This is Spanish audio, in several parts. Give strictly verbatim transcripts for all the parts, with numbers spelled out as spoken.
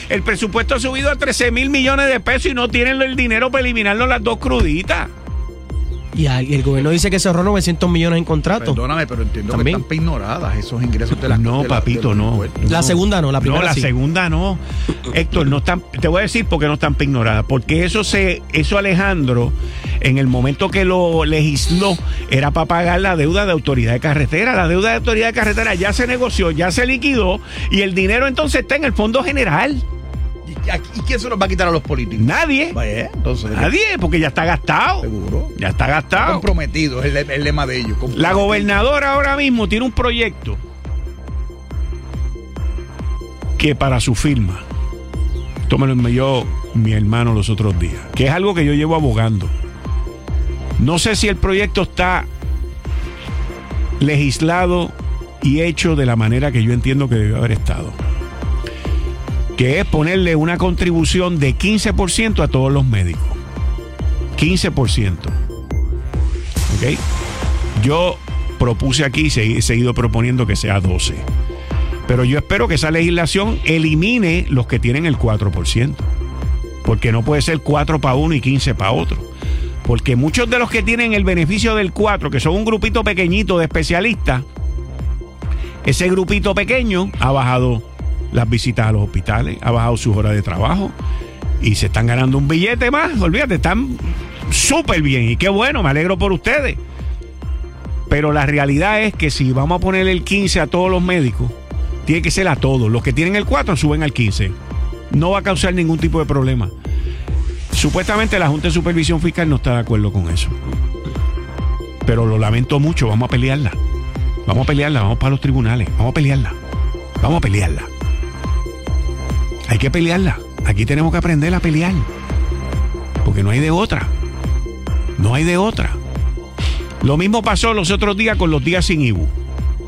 El presupuesto ha subido a trece mil millones de pesos y no tienen el dinero para eliminarlo las dos cruditas. Y el gobierno dice que cerró novecientos millones en contratos. Perdóname, pero entiendo ¿También? que están peignoradas esos ingresos de las No, de la, papito, de no. La segunda no, la primera No, la sí. segunda no. Héctor, no están, te voy a decir por qué no están ignoradas. Porque eso se, eso Alejandro, en el momento que lo legisló, era para pagar la deuda de autoridad de carretera. La deuda de autoridad de carretera ya se negoció, ya se liquidó, y el dinero entonces está en el Fondo General. ¿Y quién se los va a quitar a los políticos? Nadie. Vaya, entonces, Nadie, porque ya está gastado. Seguro. Ya está gastado. Comprometido, es el, el lema de ellos. La gobernadora ahora mismo tiene un proyecto que para su firma, esto me lo envió mi hermano los otros días, que es algo que yo llevo abogando. No sé si el proyecto está legislado y hecho de la manera que yo entiendo que debe haber estado, que es ponerle una contribución de quince por ciento a todos los médicos. quince por ciento. ¿Ok? Yo propuse aquí y he seguido proponiendo que sea doce. Pero yo espero que esa legislación elimine los que tienen el cuatro por ciento. Porque no puede ser cuatro para uno y quince para otro. Porque muchos de los que tienen el beneficio del cuatro, que son un grupito pequeñito de especialistas, ese grupito pequeño ha bajado las visitas a los hospitales, ha bajado sus horas de trabajo y se están ganando un billete más. Olvídate, están súper bien y qué bueno, me alegro por ustedes. Pero la realidad es que si vamos a poner el quince a todos los médicos, tiene que ser a todos. Los que tienen el cuatro suben al quince. No va a causar ningún tipo de problema. Supuestamente la Junta de Supervisión Fiscal no está de acuerdo con eso. Pero lo lamento mucho, vamos a pelearla. Vamos a pelearla, vamos para los tribunales, vamos a pelearla. Vamos a pelearla. Hay que pelearla. Aquí tenemos que aprender a pelear. Porque no hay de otra. No hay de otra. Lo mismo pasó los otros días con los días sin I B U.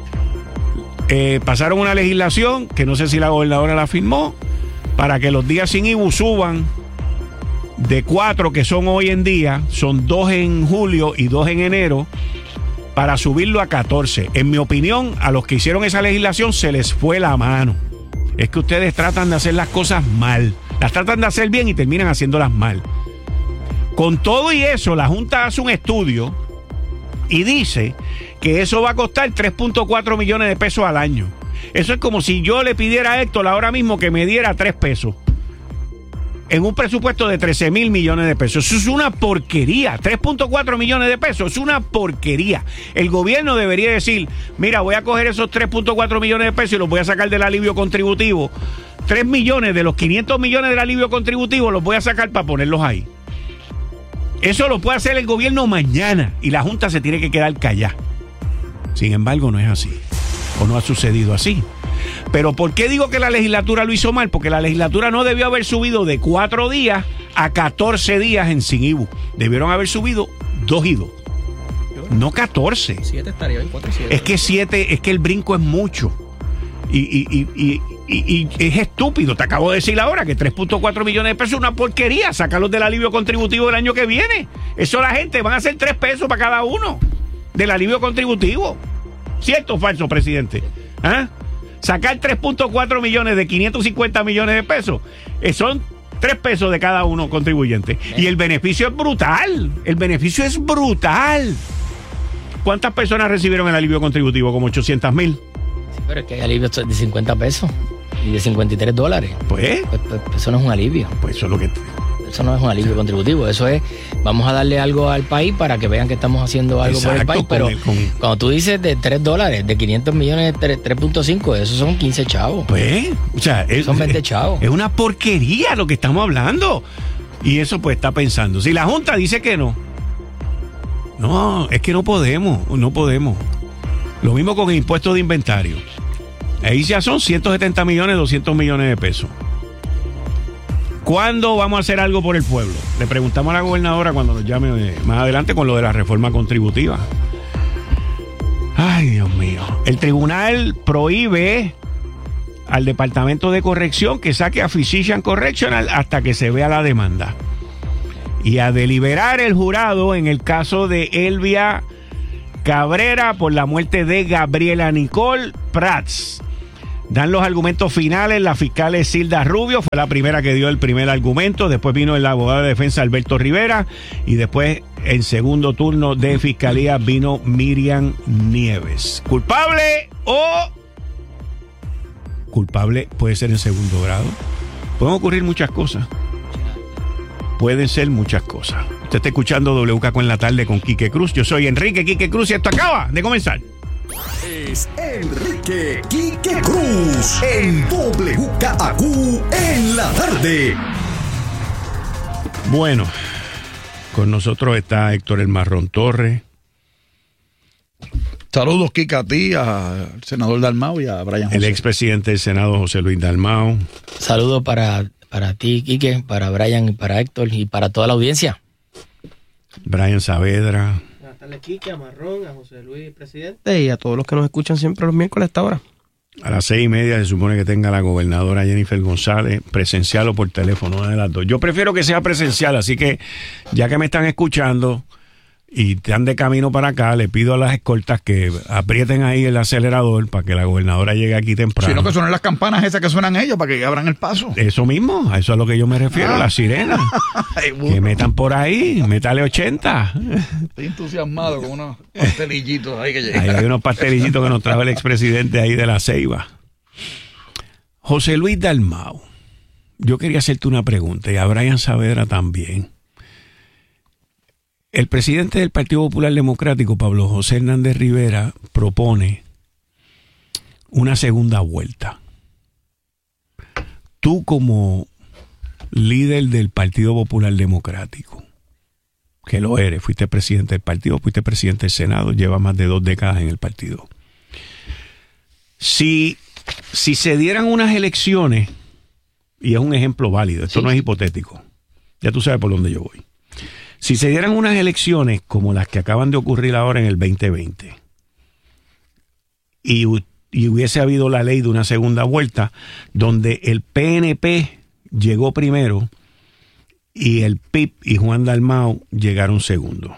Eh, pasaron una legislación, que no sé si la gobernadora la firmó, para que los días sin I B U suban de cuatro que son hoy en día, son dos en julio y dos en enero, para subirlo a catorce. En mi opinión, a los que hicieron esa legislación se les fue la mano. Es que ustedes tratan de hacer las cosas mal. Las tratan de hacer bien y terminan haciéndolas mal. Con todo y eso, la Junta hace un estudio y dice que eso va a costar tres punto cuatro millones de pesos al año. Eso es como si yo le pidiera a Héctor ahora mismo que me diera tres pesos. En un presupuesto de trece mil millones de pesos. Eso es una porquería. tres punto cuatro millones de pesos es una porquería. El gobierno debería decir, mira, voy a coger esos tres punto cuatro millones de pesos y los voy a sacar del alivio contributivo. tres millones de los quinientos millones del alivio contributivo los voy a sacar para ponerlos ahí. Eso lo puede hacer el gobierno mañana y la Junta se tiene que quedar callada. Sin embargo, no es así. O no ha sucedido así. Pero ¿por qué digo que la legislatura lo hizo mal? Porque la legislatura no debió haber subido de cuatro días a catorce días en sin I B U. Debieron haber subido dos y dos. No catorce. Siete estaría bien, cuatro y siete. Es que siete, es que el brinco es mucho. Y, y, y, y, y, y es estúpido. Te acabo de decir ahora que tres punto cuatro millones de pesos es una porquería. Sácalos del alivio contributivo del año que viene. Eso la gente van a hacer tres pesos para cada uno del alivio contributivo. ¿Cierto o falso, presidente? ¿Ah? Sacar tres punto cuatro millones de quinientos cincuenta millones de pesos, eh, son tres pesos de cada uno contribuyente. Y el beneficio es brutal. El beneficio es brutal. ¿Cuántas personas recibieron el alivio contributivo? Como ochocientos mil. Sí, pero es que hay alivios de cincuenta pesos y de cincuenta y tres dólares. Pues, pues, pues eso no es un alivio. Pues eso es lo que... Eso no es un alivio contributivo. Eso es, vamos a darle algo al país para que vean que estamos haciendo algo Exacto, por el país. Pero con el, con... cuando tú dices de tres dólares, de quinientos millones, tres punto cinco, esos son quince chavos. Pues, o sea, es, son veinte chavos. Es una porquería lo que estamos hablando. Y eso pues está pensando. Si la Junta dice que no, no, es que no podemos, no podemos. Lo mismo con el impuesto de inventario. Ahí ya son ciento setenta millones, doscientos millones de pesos. ¿Cuándo vamos a hacer algo por el pueblo? Le preguntamos a la gobernadora cuando nos llame más adelante con lo de la reforma contributiva. Ay, Dios mío. El tribunal prohíbe al Departamento de Corrección que saque a Physician Correctional hasta que se vea la demanda. Y a deliberar el jurado en el caso de Elvia Cabrera por la muerte de Gabriela Nicole Prats. Dan los argumentos finales. La fiscal es Silda Rubio, fue la primera que dio el primer argumento. Después vino el abogado de defensa Alberto Rivera. Y después, en segundo turno de fiscalía, vino Miriam Nieves. ¿Culpable o...? Culpable puede ser en segundo grado. Pueden ocurrir muchas cosas. Pueden ser muchas cosas. Usted está escuchando W K Q en la tarde con Quique Cruz. Yo soy Enrique Quique Cruz y esto acaba de comenzar. Es Enrique Quique Cruz en W K Q en la tarde. Bueno, con nosotros está Héctor El Marrón Torres. Saludos, Kika, a ti, al senador Dalmau y a Brian José. El expresidente del Senado, José Luis Dalmau. Saludos para, para ti, Quique, para Brian y para Héctor y para toda la audiencia. Brian Saavedra. Buenas tardes, Quique, a Marrón, a José Luis, presidente, y a todos los que nos escuchan siempre los miércoles a esta hora. A las seis y media se supone que tenga la gobernadora Jennifer González, presencial o por teléfono, una de las dos. Yo prefiero que sea presencial, así que ya que me están escuchando y están de camino para acá, le pido a las escoltas que aprieten ahí el acelerador para que la gobernadora llegue aquí temprano. Sino que suenen las campanas esas que suenan ellos para que abran el paso. Eso mismo, a eso es a lo que yo me refiero, Ah. las sirenas. Ay, Que metan por ahí, métale ochenta. Estoy entusiasmado con unos pastelillitos ahí que Ahí llegan. hay unos pastelillitos que nos trajo el expresidente ahí de la Ceiba. José Luis Dalmau, yo quería hacerte una pregunta y a Brian Saavedra también. El presidente del Partido Popular Democrático, Pablo José Hernández Rivera, propone una segunda vuelta. Tú como líder del Partido Popular Democrático, que lo eres, fuiste presidente del partido, fuiste presidente del Senado, llevas más de dos décadas en el partido. Si, si se dieran unas elecciones, y es un ejemplo válido, esto Sí. no es hipotético, ya tú sabes por dónde yo voy. Si se dieran unas elecciones como las que acaban de ocurrir ahora en el veinte veinte y, y hubiese habido la ley de una segunda vuelta donde el P N P llegó primero y el P I B y Juan Dalmau llegaron segundo.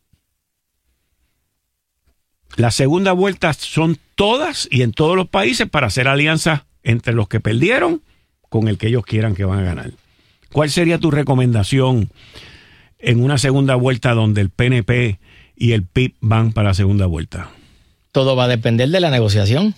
Las segundas vueltas son todas y en todos los países para hacer alianzas entre los que perdieron con el que ellos quieran que van a ganar. ¿Cuál sería tu recomendación en una segunda vuelta donde el P N P y el P I B van para la segunda vuelta? Todo va a depender de la negociación.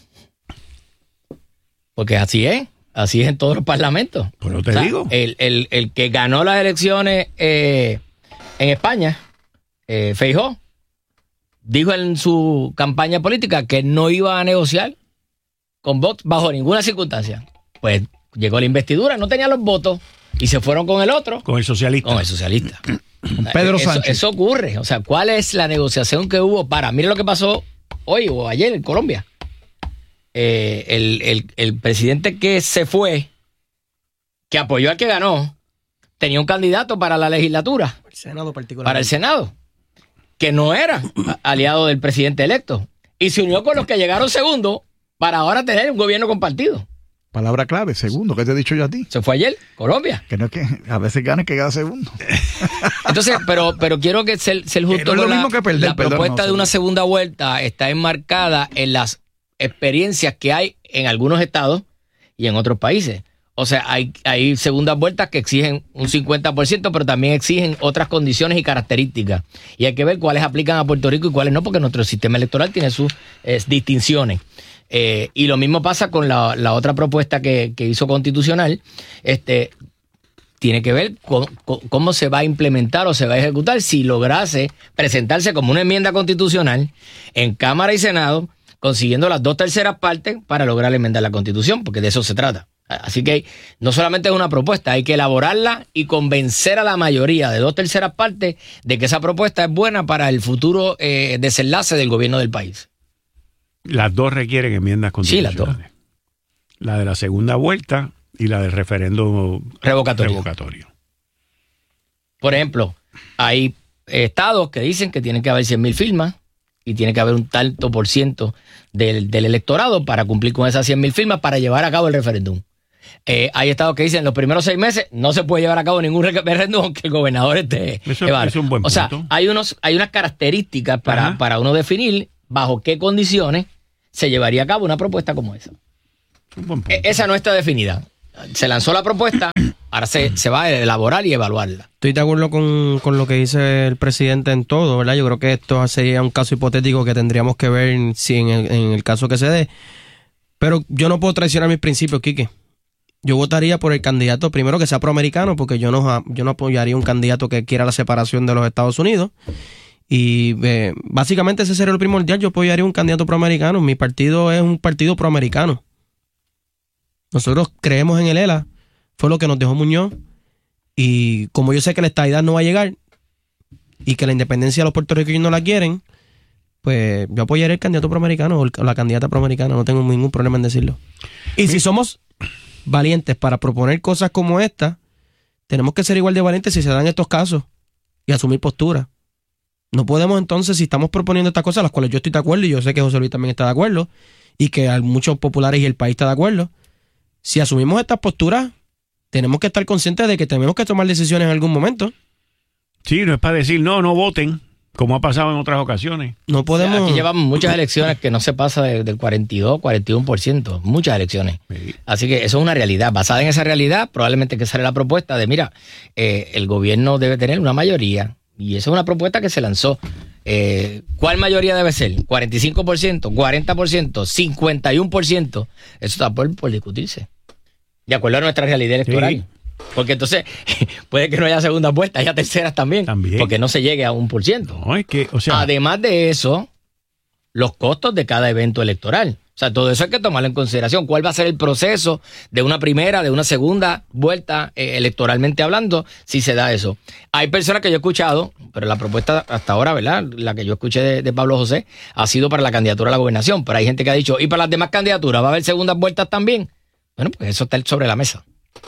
Porque así es. Así es en todos los parlamentos. Pues no te O sea, digo. El, el, el que ganó las elecciones eh, en España, eh, Feijóo, dijo en su campaña política que no iba a negociar con Vox bajo ninguna circunstancia. Pues llegó la investidura, no tenía los votos y se fueron con el otro, Con el socialista. con el socialista. Pedro eso, Sánchez. Eso ocurre. O sea, ¿cuál es la negociación que hubo para? Mire lo que pasó hoy o ayer en Colombia. Eh, el, el, el presidente que se fue, que apoyó al que ganó, tenía un candidato para la legislatura, El Senado particular. para el Senado, que no era aliado del presidente electo. Y se unió con los que llegaron segundo para ahora tener un gobierno compartido. Palabra clave, segundo, ¿qué te he dicho yo a ti? Se fue ayer, Colombia. Que no es que a veces ganes que cada segundo. Entonces, pero, pero quiero que ser, ser justo Que no es lo con la, mismo que perder, la perdón, propuesta no, de una sí. segunda vuelta está enmarcada en las experiencias que hay en algunos estados y en otros países. O sea, hay, hay segundas vueltas que exigen un cincuenta por ciento, pero también exigen otras condiciones y características. Y hay que ver cuáles aplican a Puerto Rico y cuáles no, porque nuestro sistema electoral tiene sus eh, distinciones. Eh, y lo mismo pasa con la, la otra propuesta que, que hizo Constitucional. Este, tiene que ver con, con cómo se va a implementar o se va a ejecutar si lograse presentarse como una enmienda constitucional en Cámara y Senado, consiguiendo las dos terceras partes para lograr enmendar la Constitución, porque de eso se trata. Así que no solamente es una propuesta, hay que elaborarla y convencer a la mayoría de dos terceras partes de que esa propuesta es buena para el futuro eh, desenlace del gobierno del país. Las dos requieren enmiendas Sí, las constitucionales. La de la segunda vuelta y la del referendo Revocatorio. revocatorio. Por ejemplo, hay estados que dicen que tienen que haber cien mil firmas y tiene que haber un tanto por ciento del, del electorado para cumplir con esas cien mil firmas para llevar a cabo el referéndum. Eh, hay estados que dicen en los primeros seis meses no se puede llevar a cabo ningún referéndum aunque el gobernador esté. Eso, evado. eso es un buen o sea, punto. hay, unos, hay unas características para, Ajá. para uno definir bajo qué condiciones se llevaría a cabo una propuesta como esa. Un buen punto. E- esa no está definida. Se lanzó la propuesta, ahora se, se va a elaborar y evaluarla. Estoy de acuerdo con, con lo que dice el presidente en todo, ¿verdad? Yo creo que esto sería un caso hipotético que tendríamos que ver si en el, en el caso que se dé. Pero yo no puedo traicionar mis principios, Quique. Yo votaría por el candidato, primero que sea proamericano, porque yo no, yo no apoyaría un candidato que quiera la separación de los Estados Unidos. Y eh, básicamente ese sería lo primordial. Yo apoyaría un candidato proamericano. Mi partido es un partido proamericano. Nosotros creemos en el E L A, fue lo que nos dejó Muñoz, y como yo sé que la estadidad no va a llegar y que la independencia de los puertorriqueños no la quieren, pues yo apoyaré el candidato proamericano o la candidata proamericana, no tengo ningún problema en decirlo. Y si somos valientes para proponer cosas como esta, tenemos que ser igual de valientes si se dan estos casos y asumir postura. No podemos entonces, si estamos proponiendo estas cosas, las cuales yo estoy de acuerdo y yo sé que José Luis también está de acuerdo y que hay muchos populares y el país está de acuerdo, si asumimos estas posturas, tenemos que estar conscientes de que tenemos que tomar decisiones en algún momento. Sí, no es para decir, no, no voten, como ha pasado en otras ocasiones. No podemos... O sea, aquí llevamos muchas elecciones que no se pasa de, del cuarenta y dos, cuarenta y uno por ciento. Muchas elecciones. Sí. Así que eso es una realidad. Basada en esa realidad, probablemente que sale la propuesta de, mira, eh, el gobierno debe tener una mayoría. Y esa es una propuesta que se lanzó. Eh, ¿Cuál mayoría debe ser? ¿cuarenta y cinco por ciento? ¿cuarenta por ciento? ¿cincuenta y uno por ciento? Eso está por, por discutirse. De acuerdo a nuestra realidad electoral. Sí. Porque entonces puede que no haya segunda vuelta, haya terceras también. También. Porque no se llegue a un por ciento. No, es que, o sea, Además de eso, los costos de cada evento electoral. O sea, todo eso hay que tomarlo en consideración. ¿Cuál va a ser el proceso de una primera, de una segunda vuelta eh, electoralmente hablando, si se da eso? Hay personas que yo he escuchado, pero la propuesta hasta ahora, ¿verdad? La que yo escuché de, de Pablo José, ha sido para la candidatura a la gobernación. Pero hay gente que ha dicho, ¿y para las demás candidaturas va a haber segundas vueltas también? Bueno, pues eso está sobre la mesa.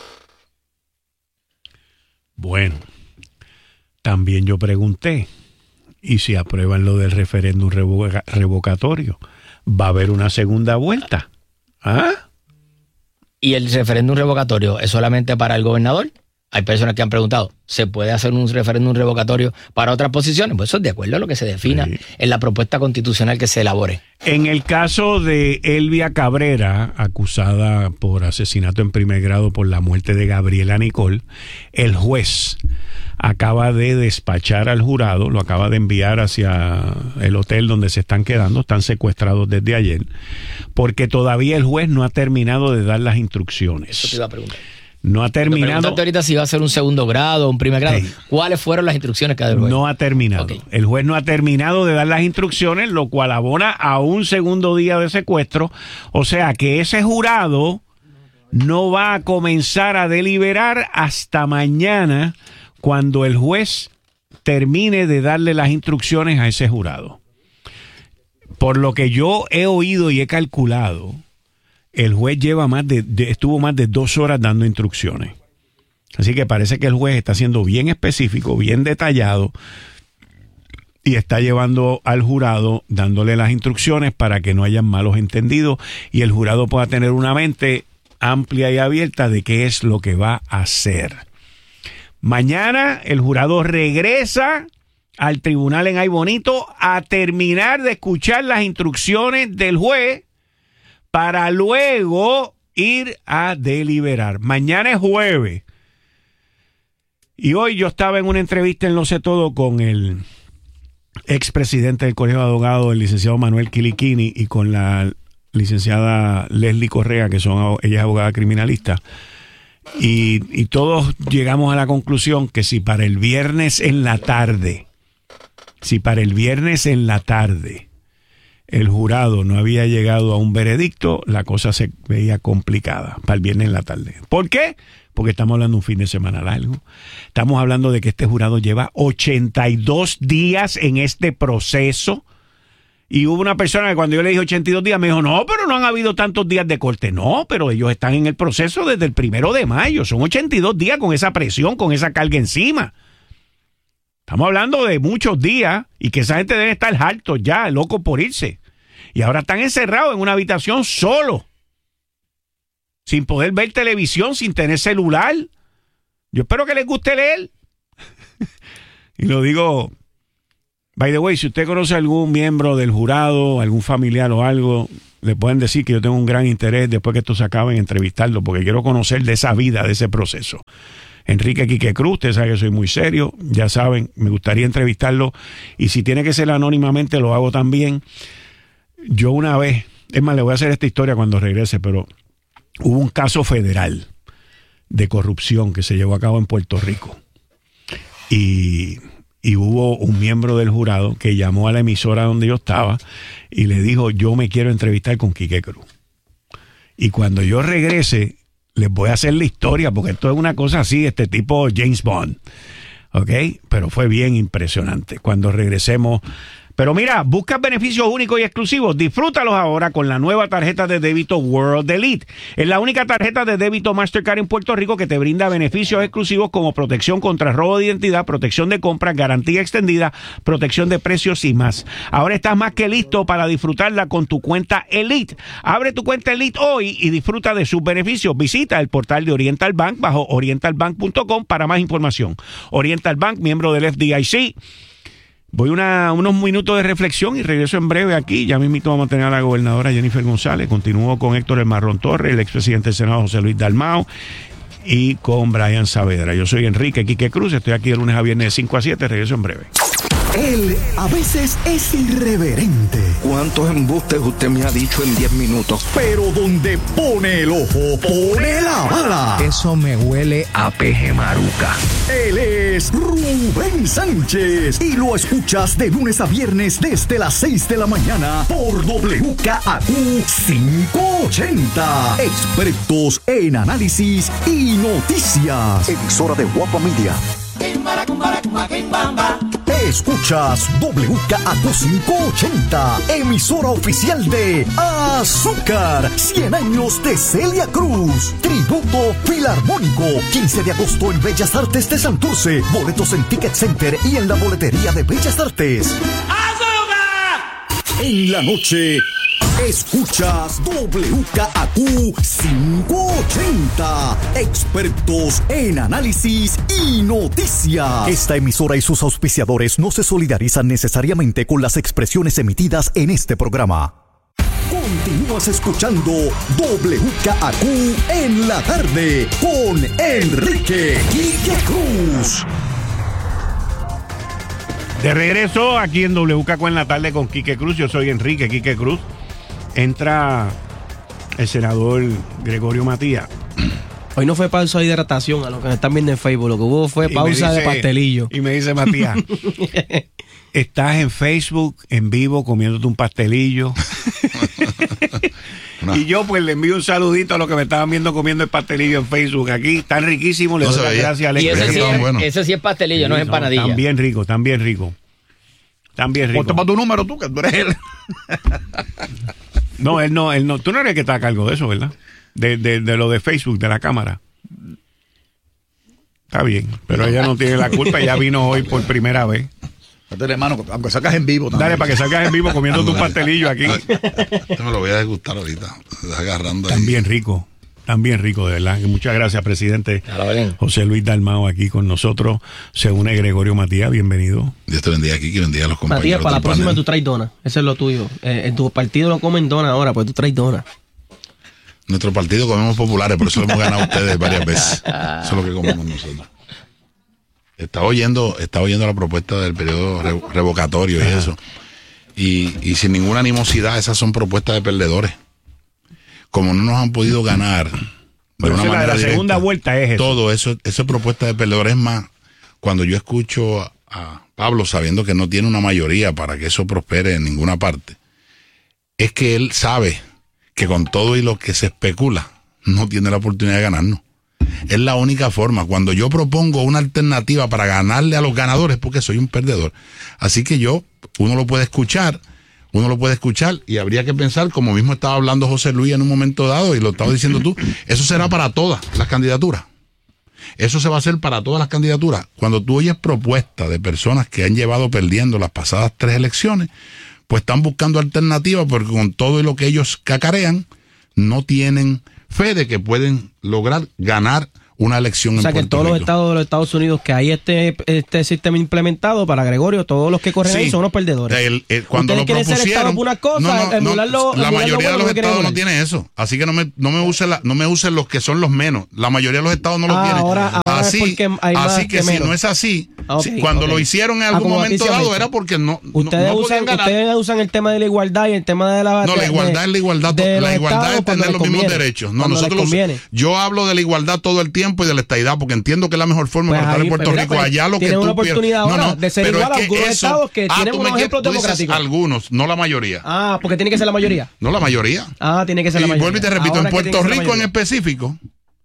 bueno, también yo pregunté, ¿y si aprueban lo del referéndum revoca- revocatorio? ¿Va a haber una segunda vuelta? ¿Ah? ¿Y el referéndum revocatorio es solamente para el gobernador? Hay personas que han preguntado, ¿se puede hacer un referéndum revocatorio para otras posiciones? Pues eso es de acuerdo a lo que se defina Sí. en la propuesta constitucional que se elabore. En el caso de Elvia Cabrera, acusada por asesinato en primer grado por la muerte de Gabriela Nicole, el juez acaba de despachar al jurado, lo acaba de enviar hacia el hotel donde se están quedando, están secuestrados desde ayer, porque todavía el juez no ha terminado de dar las instrucciones. Eso te iba a preguntar. No ha Te terminado. preguntaste ahorita si va a ser un segundo grado o un primer grado. Sí. ¿Cuáles fueron las instrucciones que ha dado el juez? No ha terminado. Ok. El juez no ha terminado de dar las instrucciones, lo cual abona a un segundo día de secuestro. O sea que ese jurado no va a comenzar a deliberar hasta mañana, cuando el juez termine de darle las instrucciones a ese jurado. Por lo que yo he oído y he calculado, el juez lleva más de, de estuvo más de dos horas dando instrucciones. Así que parece que el juez está siendo bien específico, bien detallado, y está llevando al jurado, dándole las instrucciones para que no hayan malos entendidos y el jurado pueda tener una mente amplia y abierta de qué es lo que va a hacer. Mañana el jurado regresa al tribunal en Ay Bonito a terminar de escuchar las instrucciones del juez para luego ir a deliberar. Mañana es jueves. Y hoy yo estaba en una entrevista en Lo Sé Todo con el expresidente del Colegio de Abogados, el licenciado Manuel Quiliquini, y con la licenciada Leslie Correa, que son ella es abogada criminalista. Y, y todos llegamos a la conclusión que si para el viernes en la tarde, si para el viernes en la tarde el jurado no había llegado a un veredicto, la cosa se veía complicada para el viernes en la tarde. ¿Por qué? Porque estamos hablando de un fin de semana largo. Estamos hablando de que este jurado lleva ochenta y dos días en este proceso. Y hubo una persona que cuando yo le dije ochenta y dos días me dijo, no, pero no han habido tantos días de corte. No, pero ellos están en el proceso desde el primero de mayo. Son ochenta y dos días con esa presión, con esa carga encima. Estamos hablando de muchos días y que esa gente debe estar hartos ya, locos por irse. Y ahora están encerrados en una habitación solo, sin poder ver televisión, sin tener celular. Yo espero que les guste leer. Y lo digo, by the way, si usted conoce a algún miembro del jurado, algún familiar o algo, le pueden decir que yo tengo un gran interés después que esto se acabe en entrevistarlo, porque quiero conocer de esa vida, de ese proceso. Enrique Quique Cruz, usted sabe que soy muy serio, ya saben, me gustaría entrevistarlo, y si tiene que ser anónimamente lo hago también. Yo una vez, es más, le voy a hacer esta historia cuando regrese, pero hubo un caso federal de corrupción que se llevó a cabo en Puerto Rico, y, y hubo un miembro del jurado que llamó a la emisora donde yo estaba y le dijo, yo me quiero entrevistar con Quique Cruz, y cuando yo regrese les voy a hacer la historia, porque esto es una cosa así, este tipo James Bond, ¿ok? Pero fue bien impresionante cuando regresemos. Pero mira, buscas beneficios únicos y exclusivos, disfrútalos ahora con la nueva tarjeta de débito World Elite. Es la única tarjeta de débito Mastercard en Puerto Rico que te brinda beneficios exclusivos como protección contra robo de identidad, protección de compras, garantía extendida, protección de precios y más. Ahora estás más que listo para disfrutarla con tu cuenta Elite. Abre tu cuenta Elite hoy y disfruta de sus beneficios. Visita el portal de Oriental Bank bajo oriental bank punto com para más información. Oriental Bank, miembro del F D I C. Voy una, unos minutos de reflexión y regreso en breve aquí. Ya mismito vamos a tener a la gobernadora Jennifer González. Continúo con Héctor El Marrón Torres, el expresidente del Senado José Luis Dalmau, y con Brian Saavedra. Yo soy Enrique Quique Cruz, estoy aquí de lunes a viernes de cinco a siete. Regreso en breve. Él a veces es irreverente, ¿Cuántos embustes usted me ha dicho en diez minutos? pero donde pone el ojo, pone la bala. Eso me huele a peje maruca. Él es Rubén Sánchez y lo escuchas de lunes a viernes desde las seis de la mañana por W K A Q quinientos ochenta. Expertos en análisis y noticias. Emisora de Guapa Media. Escuchas W K A Q quinientos ochenta, emisora oficial de Azúcar, cien años de Celia Cruz. Tributo Filarmónico, quince de agosto en Bellas Artes de Santurce. Boletos en Ticket Center y en la boletería de Bellas Artes. ¡Azúcar! En la noche, escuchas W K A Q quinientos ochenta, expertos en análisis y noticias. Esta emisora y sus auspiciadores no se solidarizan necesariamente con las expresiones emitidas en este programa. Continúas escuchando W K A Q en la tarde con Enrique Quique Cruz. De regreso aquí en W K Q en la tarde con Quique Cruz. Yo soy Enrique Quique Cruz. Entra el senador Gregorio Matías. Hoy no fue pausa de hidratación a los que me están viendo en Facebook. Lo que hubo fue pausa dice, de pastelillo. Y me dice Matías, estás en Facebook en vivo comiéndote un pastelillo. No. Y yo pues le envío un saludito a los que me estaban viendo comiendo el pastelillo en Facebook aquí. Tan riquísimo, le doy las gracias a Alex. Y ese sí, es, bueno. ese sí es pastelillo, sí, no es empanadilla. Tan bien rico, tan bien rico. Tan bien rico. Ponte para tu número tú, que tú eres él. No, él no, él no. Tú no eres el que está a cargo de eso, ¿verdad? De, de, de lo de Facebook, de la cámara. Está bien, pero ella no tiene la culpa. Ella vino hoy por primera vez. Dale, hermano, aunque salgas en vivo también. Dale, para que salgas en vivo comiendo tu pastelillo aquí. Este me lo voy a degustar ahorita. Agarrando ahí. Tan bien rico. Tan bien rico, de verdad. Muchas gracias, presidente José Luis Dalmau, aquí con nosotros. Se une Gregorio Matías, bienvenido. Dios te bendiga aquí, que bendiga a los compañeros. Matías, para la próxima panel. Tú traes dona. Eso es lo tuyo. Eh, en tu partido no comen dona ahora, pues tú traes dona. Nuestro partido comemos populares, por eso lo hemos ganado a ustedes varias veces. Eso es lo que comemos nosotros. Estaba oyendo, estaba oyendo la propuesta del periodo re, revocatorio y eso. Y, y sin ninguna animosidad, esas son propuestas de perdedores. Como no nos han podido ganar de Pero una la, manera la directa, segunda vuelta es eso. Todo eso, eso es propuesta de perdedores. Es más, cuando yo escucho a, a Pablo sabiendo que no tiene una mayoría para que eso prospere en ninguna parte, es que él sabe que con todo y lo que se especula, no tiene la oportunidad de ganarnos. Es la única forma. Cuando yo propongo una alternativa para ganarle a los ganadores, porque soy un perdedor. Así que yo, uno lo puede escuchar, uno lo puede escuchar y habría que pensar, como mismo estaba hablando José Luis en un momento dado y lo estaba diciendo tú, eso será para todas las candidaturas. Eso se va a hacer para todas las candidaturas. Cuando tú oyes propuestas de personas que han llevado perdiendo las pasadas tres elecciones, pues están buscando alternativas porque con todo y lo que ellos cacarean, no tienen fe de que pueden lograr ganar una elección O sea, en que en Puerto todos los Rico. estados de los Estados Unidos que hay este, este sistema implementado para Gregorio, todos los que corren Sí. ahí son los perdedores. El- el- cuando lo Ustedes quieren ser propusieron, estado por unas cosas, no, no, no, emularlo- la emular lo mayoría bueno de los que quieren estados no emular. tiene eso. Así que no me, no me usen la, no me usen los que son los menos. La mayoría de los estados no lo Ah, tienen. ahora- ahora es así porque hay más así que, que si menos. no es así, Ah, ok, si- cuando ok. lo hicieron en Ah, algún como momento noticia dado misma. era porque no, no- Ustedes, no usan, podían ganar. ustedes usan el tema de la igualdad y el tema de la... No, la de- igualdad de- es la igualdad. de La los igualdad estados es cuando tener les los mismos conviene, derechos. No, cuando les nosotros conviene. yo hablo de la igualdad todo el tiempo y de la estaidad porque entiendo que es la mejor forma Pues para estar ahí, en Puerto pues, mira, Rico. pues, Allá lo que tienen tú una oportunidad pier- ahora de ser pero igual es a algunos estados que ah, tienen tú unos me quieres- ejemplos tú dices democráticos. algunos, no la mayoría. Ah, porque tiene que ser la mayoría. No la mayoría. Ah, tiene que ser Y la mayoría. vuelvo y te repito, Ahora en es que Puerto tiene que ser la Rico en mayoría. específico,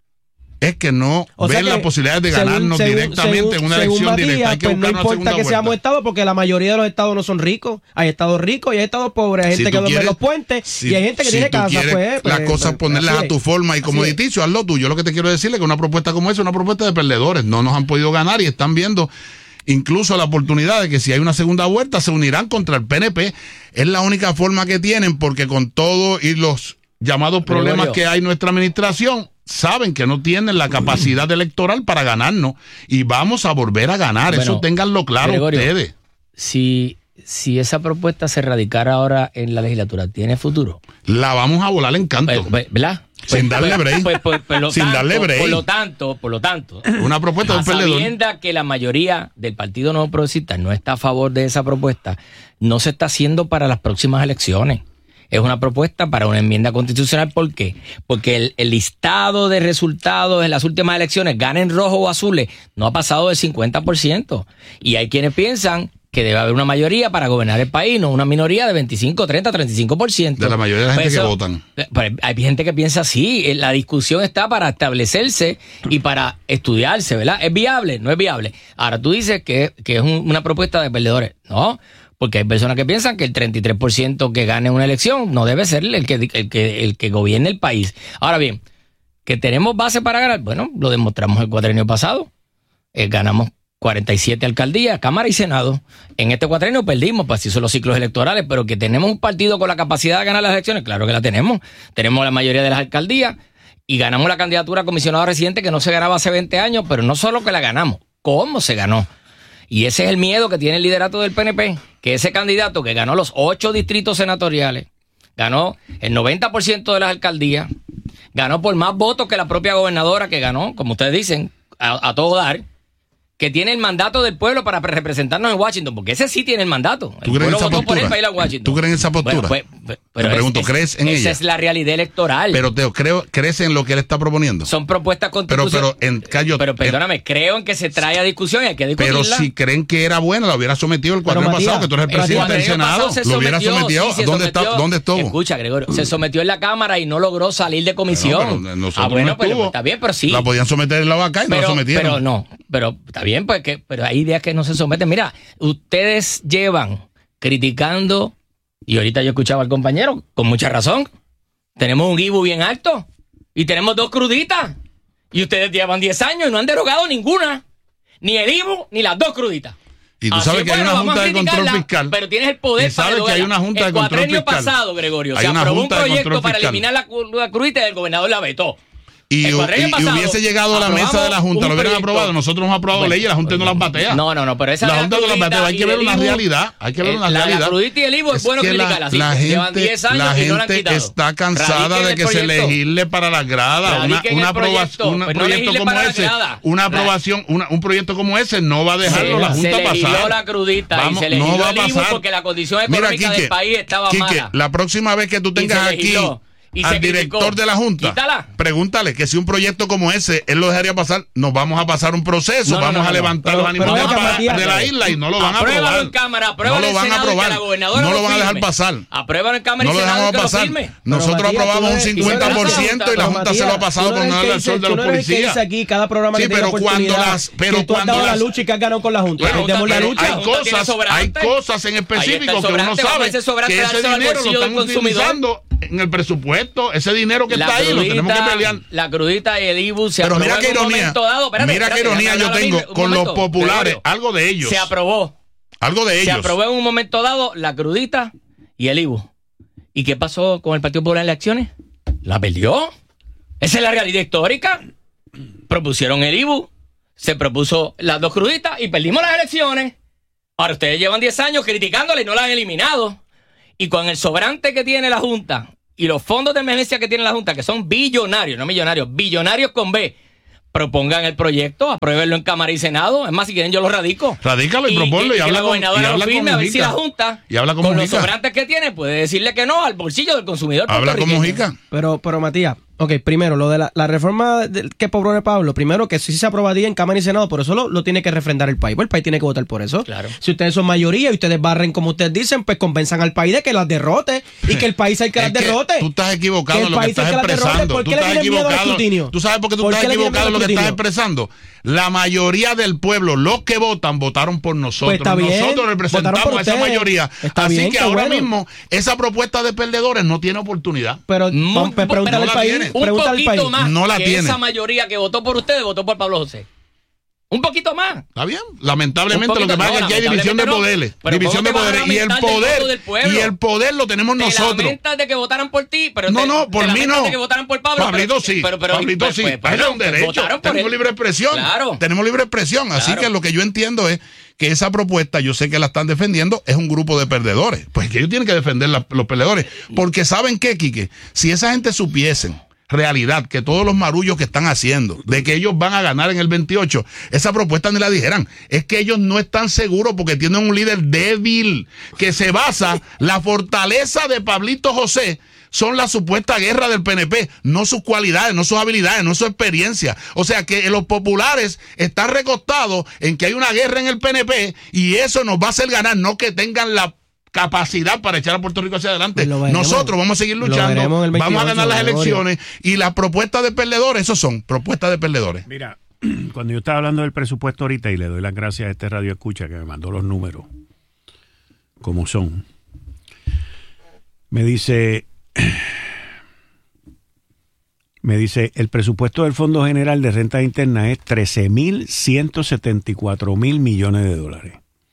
es que no O sea ven que, la posibilidad de según- ganarnos según- directamente según- en una según elección Matías, directa. Hay que pues no buscar una importa segunda que seamos vuelta. estados porque la mayoría de los estados no son ricos. Hay estados ricos y hay estados pobres. Hay Si gente que tú duerme en quieres- los puentes si- y hay gente que si tiene tú casa. quieres Pues, pues, las cosas pues, ponerlas así a tu es. forma y como Así es. edificio, hazlo tú. Yo lo que te quiero decirle es que una propuesta como esa es una propuesta de perdedores. No nos han podido ganar y están viendo incluso la oportunidad de que si hay una segunda vuelta se unirán contra el P N P. Es la única forma que tienen porque con todo y los llamados problemas Gregorio. que hay en nuestra administración, saben que no tienen la capacidad electoral para ganarnos y vamos a volver a ganar. Bueno, Eso ténganlo claro Gregorio, ustedes. Si, si esa propuesta se radicara ahora en la legislatura, ¿tiene futuro? La vamos a volar en canto. Pues, pues, ¿verdad? Sin darle break. Pues, pues, por lo Sin tanto, darle break. Por lo tanto, por lo tanto, Una propuesta de a un perdedor. sabienda que la mayoría del Partido Nuevo Progresista no está a favor de esa propuesta, no se está haciendo para las próximas elecciones. Es una propuesta para una enmienda constitucional. ¿Por qué? Porque el, el listado de resultados en las últimas elecciones, ganen rojo o azules, no ha pasado del cincuenta por ciento. Y hay quienes piensan que debe haber una mayoría para gobernar el país, no una minoría de veinticinco, treinta, treinta y cinco por ciento. De la mayoría de la gente Pues que eso- votan. Pues hay gente que piensa así. La discusión está para establecerse y para estudiarse, ¿verdad? ¿Es viable? No es viable. Ahora tú dices que, que es un- una propuesta de perdedores. No, porque hay personas que piensan que el treinta y tres por ciento que gane una elección no debe ser el que, el que, el que gobierne el país. Ahora bien, que tenemos base para ganar, bueno, lo demostramos el cuatrenio pasado. Eh, ganamos cuarenta y siete alcaldías, Cámara y Senado. En este cuatrenio perdimos, pues así son los ciclos electorales, pero que tenemos un partido con la capacidad de ganar las elecciones, claro que la tenemos. Tenemos la mayoría de las alcaldías y ganamos la candidatura a comisionado residente que no se ganaba hace veinte años, pero no solo que la ganamos, ¿cómo se ganó? Y ese es el miedo que tiene el liderato del P N P, que ese candidato que ganó los ocho distritos senatoriales, ganó el noventa por ciento de las alcaldías, ganó por más votos que la propia gobernadora que ganó, como ustedes dicen, a, a todo dar, que tiene el mandato del pueblo para representarnos en Washington, porque ese sí tiene el mandato. El ¿Tú crees en pueblo esa votó por él postura? para ir a Washington. ¿Tú crees en esa postura? Bueno, pues, pues, pero Te pregunto, es- ¿crees en esa ella? es la realidad electoral. Pero Teo, creo, ¿crees en lo que él está proponiendo? Son propuestas Pero, constitucionales. pero, en, Cayo, Pero en- perdóname, creo en que se trae a discusión y hay que discutirla. pero si creen que era buena, la hubiera sometido el Pero, cuatreno Matías, pasado, que tú eres el El presidente del cuatrienio Senado. pasado se Lo hubiera sometió, sometido. sí, se ¿Dónde, está, sometió. ¿Dónde estuvo? Escucha, Gregorio, se sometió en la Cámara y no logró salir de comisión. No, pero nosotros ah, bueno, no pero estuvo. está bien, pero sí. La podían someter en la vaca y no la pero, sometieron. pero no, pero está bien, pues que, pero hay ideas que no se someten. Mira, ustedes llevan criticando, y ahorita yo escuchaba al compañero, con mucha razón. Tenemos un I B U bien alto y tenemos dos cruditas. Y ustedes llevan diez años y no han derogado ninguna. Ni el I B U ni las dos cruditas. Y tú Así sabes que hay bueno, una vamos junta a de control criticarla, fiscal. Pero tienes el poder Y sabes para que hay una junta de el control cuatrenio fiscal. pasado, Gregorio, Hay se una aprobó un junta de proyecto control para fiscal. eliminar la, cu- la crudita y el gobernador la vetó. Y, El cuatrenio y- y pasado hubiese llegado a la aprobamos mesa de la Junta, un lo hubieran proyecto. aprobado. Nosotros hemos aprobado Bueno, leyes, la Junta no las batea. No, no, no, pero esa La de Junta no las crudita batea. Hay que y ver del una I B U, realidad. Hay que ver eh, una la, realidad. La crudita y el I B U es, Es bueno que la- criticarla. Sí, la llevan gente, diez años la y no la han gente quitado. está cansada Radiquen de el que se proyecto. legisle para las gradas. Una, Radiquen una el aprobación, proyecto. un Pues no proyecto legisle como para las ese, gradas. una La- aprobación, una- un proyecto como ese no va a dejarlo Se- la se Junta legisló pasar. la crudita y Vamos, se legisló no va a el I B U pasar. porque la condición Mira, económica Quique, del país estaba Quique, mala. la próxima vez que tú Y tengas se aquí legisló. Y al se director criticó. de la Junta, Quítala. pregúntale que si un proyecto como ese él lo dejaría pasar, nos vamos a pasar un proceso, No, no, vamos no, a no, levantar pero- los pero animales venga, para- Matías, de la isla y no lo van a Apruébalo aprobar. en Cámara, apruébalo no lo en van a Senado y que aprobar. la gobernadora No lo lo van a dejar firme. pasar. Apruébalo en Cámara No y lo Senado dejamos y que lo pasar. firme. Nosotros Pero, Matías, aprobamos tú un eres- cincuenta por ciento y la Pero, Junta se lo ha Matías, pasado tú por no no eres darle el el que sol dice- de tú los no eres el que policías. dice aquí cada programa Sí, que tiene pero cuando oportunidad, las- pero que tú has cuando dado la las- lucha y que has ganado con la Junta. Bueno, Demos la pero lucha. Hay Junta tiene cosas, hay sobrante. cosas en Ahí está el específico que uno sobrante, vamos a sabe ese sobrante, que ese dárselo al dinero lo bolsillo están del consumidor. utilizando en el presupuesto. Ese dinero que La está ahí lo tenemos que pelear. La crudita y el I B U se Pero aprobó mira qué en un ironía. momento dado. Espérate, Mira qué espérate, ironía déjame yo hablar a mí tengo un con los momento. populares. Gregorio, Algo de ellos. Se aprobó. Algo de Se ellos. aprobó en un momento dado la crudita y el I B U. ¿Y qué pasó con el Partido Popular en las elecciones? La perdió. Esa es la realidad histórica. propusieron el I B U, se propuso las dos cruditas y perdimos las elecciones. Ahora ustedes llevan diez años criticándola y no la han eliminado. Y con el sobrante que tiene la Junta y los fondos de emergencia que tiene la Junta, que son billonarios, no millonarios, billonarios con B, propongan el proyecto, apruébenlo en Cámara y Senado. Es más, si quieren yo lo radico. Radícalo y, y proponlo y, y, y habla con, y habla con firme, a ver si la Junta, y habla con, con Mujica. Los sobrantes que tiene, puede decirle que no al bolsillo del consumidor. Habla con Mujica. Pero, pero Matías, ok, primero, lo de la, la reforma de, que propone Pablo, primero que sí se aprobaría en Cámara y Senado, pero eso lo, lo tiene que refrendar el país. Pues el país tiene que votar por eso. Claro. Si ustedes son mayoría y ustedes barren como ustedes dicen, pues convenzan al país de que las derrote y que el país hay que las derrote. Tú estás equivocado en lo que estás expresando. ¿Por qué tú le estás tienen miedo al equivocado. escrutinio? Tú sabes por qué tú ¿Por estás qué le tienen equivocado en lo que miedo al estás expresando. La mayoría del pueblo, los que votan, votaron por nosotros. Pues está bien, nosotros representamos por a esa ustedes. mayoría. Está Así bien, que qué ahora bueno. mismo, esa propuesta de perdedores no tiene oportunidad. Pero, Muy- pues, pregúntale no al la país. tiene. Un Pregúntale al poquito país. más No la que tiene. esa mayoría que votó por ustedes votó por Pablo José. Un poquito más. Está bien. Lamentablemente Un lo que poquito, pasa es que aquí hay no, división de lamentablemente poderes. no. Pero división de ¿cómo te vas a poderes. Y el lamentar del voto poder, del pueblo? y el poder lo tenemos Te nosotros. lamentas de que votaran por ti, pero No, te- no, por te mí lamentas no. de que votaran por Pablo. Pablito pero- sí. Pero, pero, Pablito pues, sí. pues, pues, Ahí es un pues, derecho. votaron por Tenemos él. libre expresión. Claro. Tenemos libre expresión. Así Claro. que lo que yo entiendo es que esa propuesta, yo sé que la están defendiendo, es un grupo de perdedores. Pues que ellos tienen que defender la- los perdedores. Porque ¿saben qué, Quique? Si esa gente supiesen realidad que todos los marullos que están haciendo, de que ellos van a ganar en el veintiocho, esa propuesta ni la dijeran. Es que ellos no están seguros porque tienen un líder débil, que se basa, la fortaleza de Pablito José son la supuesta guerra del P N P, no sus cualidades, no sus habilidades, no su experiencia. O sea que los populares están recostados en que hay una guerra en el P N P y eso nos va a hacer ganar, no que tengan la capacidad para echar a Puerto Rico hacia adelante. Pues lo veremos. Nosotros vamos a seguir Lo luchando, veremos en el vamos a ganar las veintiocho, elecciones y las propuestas de perdedores, esos son propuestas de perdedores. Mira, cuando yo estaba hablando del presupuesto ahorita, y le doy las gracias a este Radio Escucha que me mandó los números como son, me dice, me dice, el presupuesto del Fondo General de Renta Interna es trece mil ciento setenta y cuatro mil millones de dólares.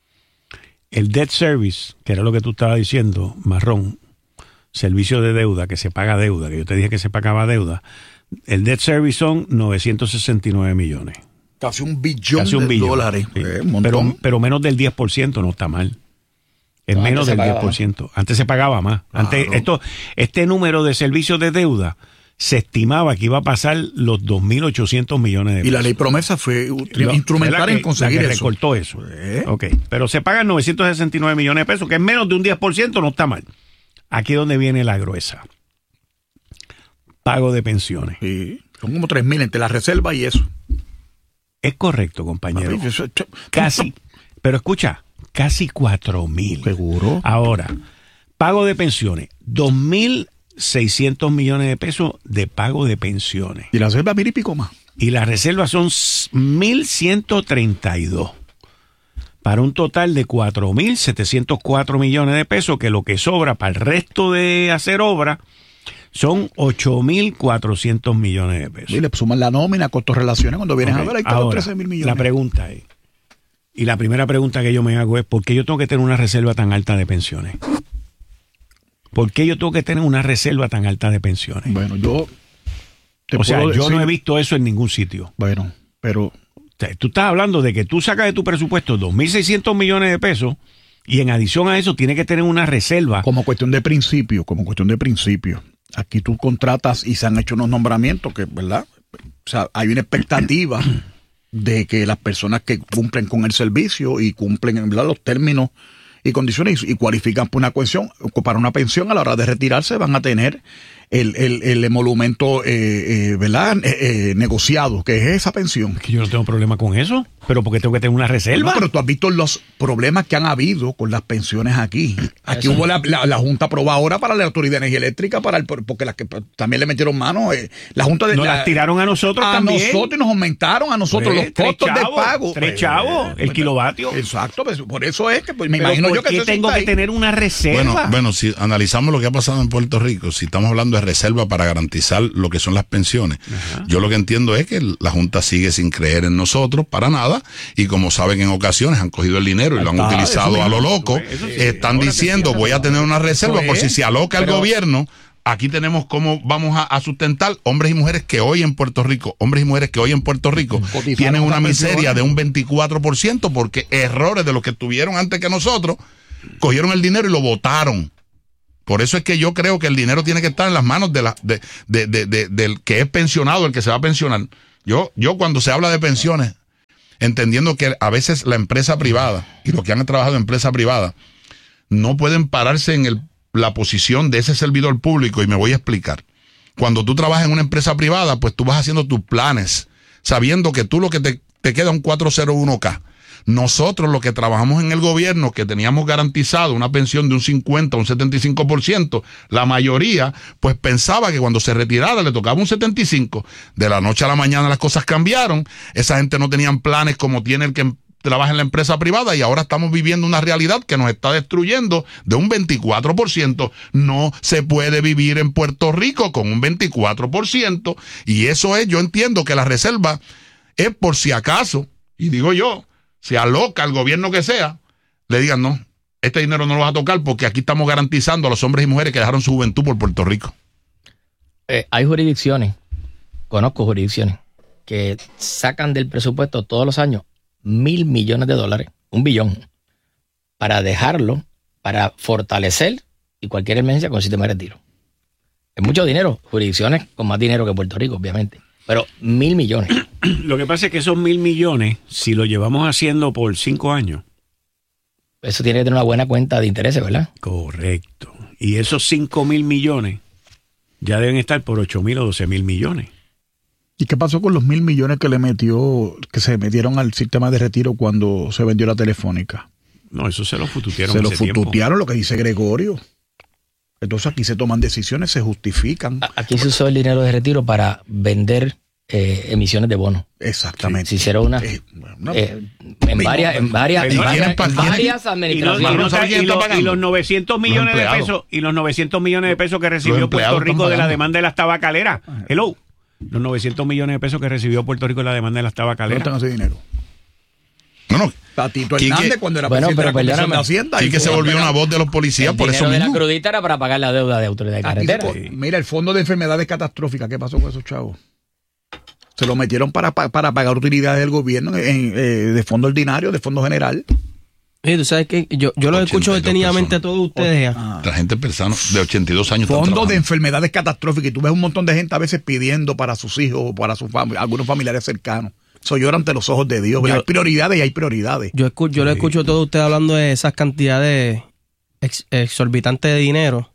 El debt service, que era lo que tú estabas diciendo, Marrón, servicio de deuda, que se paga deuda, que yo te dije que se pagaba deuda, el debt service son novecientos sesenta y nueve millones. Casi un billón Casi un de billón. dólares. Sí. Eh, un montón. pero, pero menos del diez por ciento no está mal. Es No, menos antes se del pagaba diez por ciento. Antes se pagaba más. Antes, Claro. esto, este número de servicios de deuda se estimaba que iba a pasar los dos mil ochocientos millones de pesos. Y la ley promesa fue Lo- instrumental fue la en que- conseguir la que eso. recortó eso. Eh. Ok, pero se pagan novecientos sesenta y nueve millones de pesos, que es menos de un diez por ciento, no está mal. Aquí es donde viene la gruesa. Pago de pensiones. Sí, son como tres mil entre la reserva y eso. Es correcto, compañero. Papi, eso- eso- Casi, pero escucha, casi cuatro mil. Seguro. Ahora, pago de pensiones, dos mil seiscientos millones de pesos de pago de pensiones. Y la reserva mil y pico más. Y las reservas son mil ciento treinta y dos. Para un total de cuatro mil setecientos cuatro millones de pesos, que lo que sobra para el resto de hacer obra son ocho mil cuatrocientos millones de pesos. Y le suman la nómina, costos relaciones. Cuando vienes Ok, a ver, ahí están los ahora, trece mil millones. la pregunta es, y la primera pregunta que yo me hago es, ¿por qué yo tengo que tener una reserva tan alta de pensiones? ¿Por qué yo tengo que tener una reserva tan alta de pensiones? Bueno, yo. Te o sea, puedo yo decir- no he visto eso en ningún sitio. Bueno, pero. O sea, tú estás hablando de que tú sacas de tu presupuesto dos mil seiscientos millones de pesos y en adición a eso tienes que tener una reserva. Como cuestión de principio, como cuestión de principio. Aquí tú contratas y se han hecho unos nombramientos que, ¿verdad? O sea, hay una expectativa de que las personas que cumplen con el servicio y cumplen, ¿verdad?, los términos y condiciones y, y cualifican por una pensión, para una pensión a la hora de retirarse van a tener el, el, el emolumento, eh, eh, ¿verdad?, eh, eh, negociado, que es esa pensión. Que yo no tengo problema con eso, pero porque tengo que tener una reserva. No, pero tú has visto los problemas que han habido con las pensiones aquí. Aquí hubo la, la, la Junta aprobó ahora para la Autoridad de Energía Eléctrica, para el, porque las que también le metieron mano. Eh, la Junta de, Nos la, las tiraron a nosotros a también. nosotros y nos aumentaron a nosotros Pues, los tres costos de chavos, pago. tres Pues, chavos, el pues, kilovatio. Exacto, pues, por eso es que pues, me Pero imagino ¿por yo que qué eso tengo está que ahí. tener una reserva? Bueno, bueno, si analizamos lo que ha pasado en Puerto Rico, si estamos hablando de reserva para garantizar lo que son las pensiones, Ajá. yo lo que entiendo es que la Junta sigue sin creer en nosotros para nada y como saben en ocasiones han cogido el dinero y lo han Ahí está, utilizado eso a lo mismo. loco, Eso sí, están ahora te diciendo entiendo. voy a tener una reserva Eso por es. si se aloca el Pero- gobierno aquí tenemos cómo vamos a, a sustentar hombres y mujeres que hoy en Puerto Rico, hombres y mujeres que hoy en Puerto Rico Cotizaron tienen una las miseria pensiones. de un veinticuatro por ciento porque errores de los que tuvieron antes que nosotros, cogieron el dinero y lo botaron. Por eso es que yo creo que el dinero tiene que estar en las manos de la, de, de, de, de, del que es pensionado, el que se va a pensionar. Yo, yo cuando se habla de pensiones, entendiendo que a veces la empresa privada y los que han trabajado en empresa privada no pueden pararse en el, la posición de ese servidor público, y me voy a explicar. Cuando tú trabajas en una empresa privada, pues tú vas haciendo tus planes, sabiendo que tú lo que te, te queda un cuatrocientos uno K. Nosotros, los que trabajamos en el gobierno, que teníamos garantizado una pensión de un cincuenta, un setenta y cinco por ciento, la mayoría, pues pensaba que cuando se retirara le tocaba un setenta y cinco por ciento. De la noche a la mañana las cosas cambiaron. Esa gente no tenían planes como tiene el que trabaja en la empresa privada, y ahora estamos viviendo una realidad que nos está destruyendo de un veinticuatro por ciento. No se puede vivir en Puerto Rico con un veinticuatro por ciento, y eso es, yo entiendo que la reserva es por si acaso, y digo yo, se aloca el gobierno que sea, le digan no, este dinero no lo vas a tocar porque aquí estamos garantizando a los hombres y mujeres que dejaron su juventud por Puerto Rico. Eh, hay jurisdicciones, conozco jurisdicciones, que sacan del presupuesto todos los años mil millones de dólares, un billón, para dejarlo, para fortalecer y cualquier emergencia con el sistema de retiro. Es mucho dinero, jurisdicciones con más dinero que Puerto Rico, obviamente, pero mil millones. Lo que pasa es que esos mil millones, si lo llevamos haciendo por cinco años. Eso tiene que tener una buena cuenta de intereses, ¿verdad? Correcto. Y esos cinco mil millones ya deben estar por ocho mil o doce mil millones. ¿Y qué pasó con los mil millones que le metió, que se metieron al sistema de retiro cuando se vendió la Telefónica? No, eso se lo fututearon. Se lo hace tiempo. fututearon, lo que dice Gregorio. Entonces aquí se toman decisiones, se justifican. Aquí se usó el dinero de retiro para vender eh, emisiones de bonos. Exactamente. Se hicieron una, Eh, bueno, eh, en varias, en varias, en ¿Y varias, quieren pa- en quieren- varias Y los, y administraciones. los- ¿sabe quién y está los- pagando? y los novecientos millones de empleados. pesos y los novecientos millones de pesos que recibió Los empleados Puerto Rico están de la pagando. demanda de las tabacaleras. Hello. Los novecientos millones de pesos que recibió Puerto Rico de la demanda de las ¿dónde tabacaleras. están ese dinero? No, no. Tatito Quique- Hernández, cuando era Bueno, presidente de la pero Comisión de perdóname. Hacienda. Sí que se volvió una voz de los policías El por eso dinero de la mismo. crudita era para pagar la deuda de autoridad de Aquí se carretera. po- Mira, el Fondo de Enfermedades Catastróficas, ¿qué pasó con esos chavos? Se lo metieron para, pa- para pagar utilidades del gobierno en, eh, de fondo ordinario, de fondo general. Sí, tú sabes que yo, yo lo escucho ochenta y dos detenidamente a personas. todos ustedes. Ah. La gente persona de ochenta y dos años. están Fondo de trabajando. enfermedades catastróficas. Y tú ves un montón de gente a veces pidiendo para sus hijos o para sus fam- algunos familiares cercanos. Eso llora ante los ojos de Dios. Yo- hay prioridades y hay prioridades. Yo, escu- yo lo escucho todo usted hablando de esas cantidades ex- exorbitantes de dinero,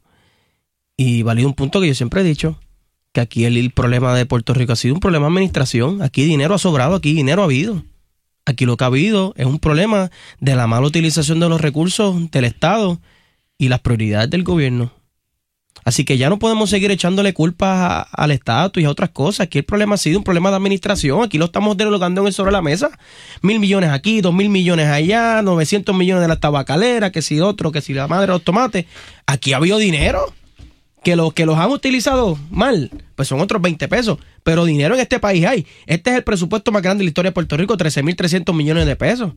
y valido un punto que yo siempre he dicho, que aquí el, el problema de Puerto Rico ha sido un problema de administración. Aquí dinero ha sobrado, aquí dinero ha habido. Aquí lo que ha habido es un problema de la mala utilización de los recursos del Estado y las prioridades del gobierno. Así que ya no podemos seguir echándole culpas a- al estatus y a otras cosas. Aquí el problema ha sido un problema de administración. Aquí lo estamos derogando en el sobre la mesa. Mil millones aquí, dos mil millones allá, novecientos millones de la tabacalera, que si otro, que si la madre de los tomates. Aquí ha habido dinero. Que los que los han utilizado mal, pues son otros veinte pesos. Pero dinero en este país hay. Este es el presupuesto más grande de la historia de Puerto Rico, trece mil trescientos millones de pesos.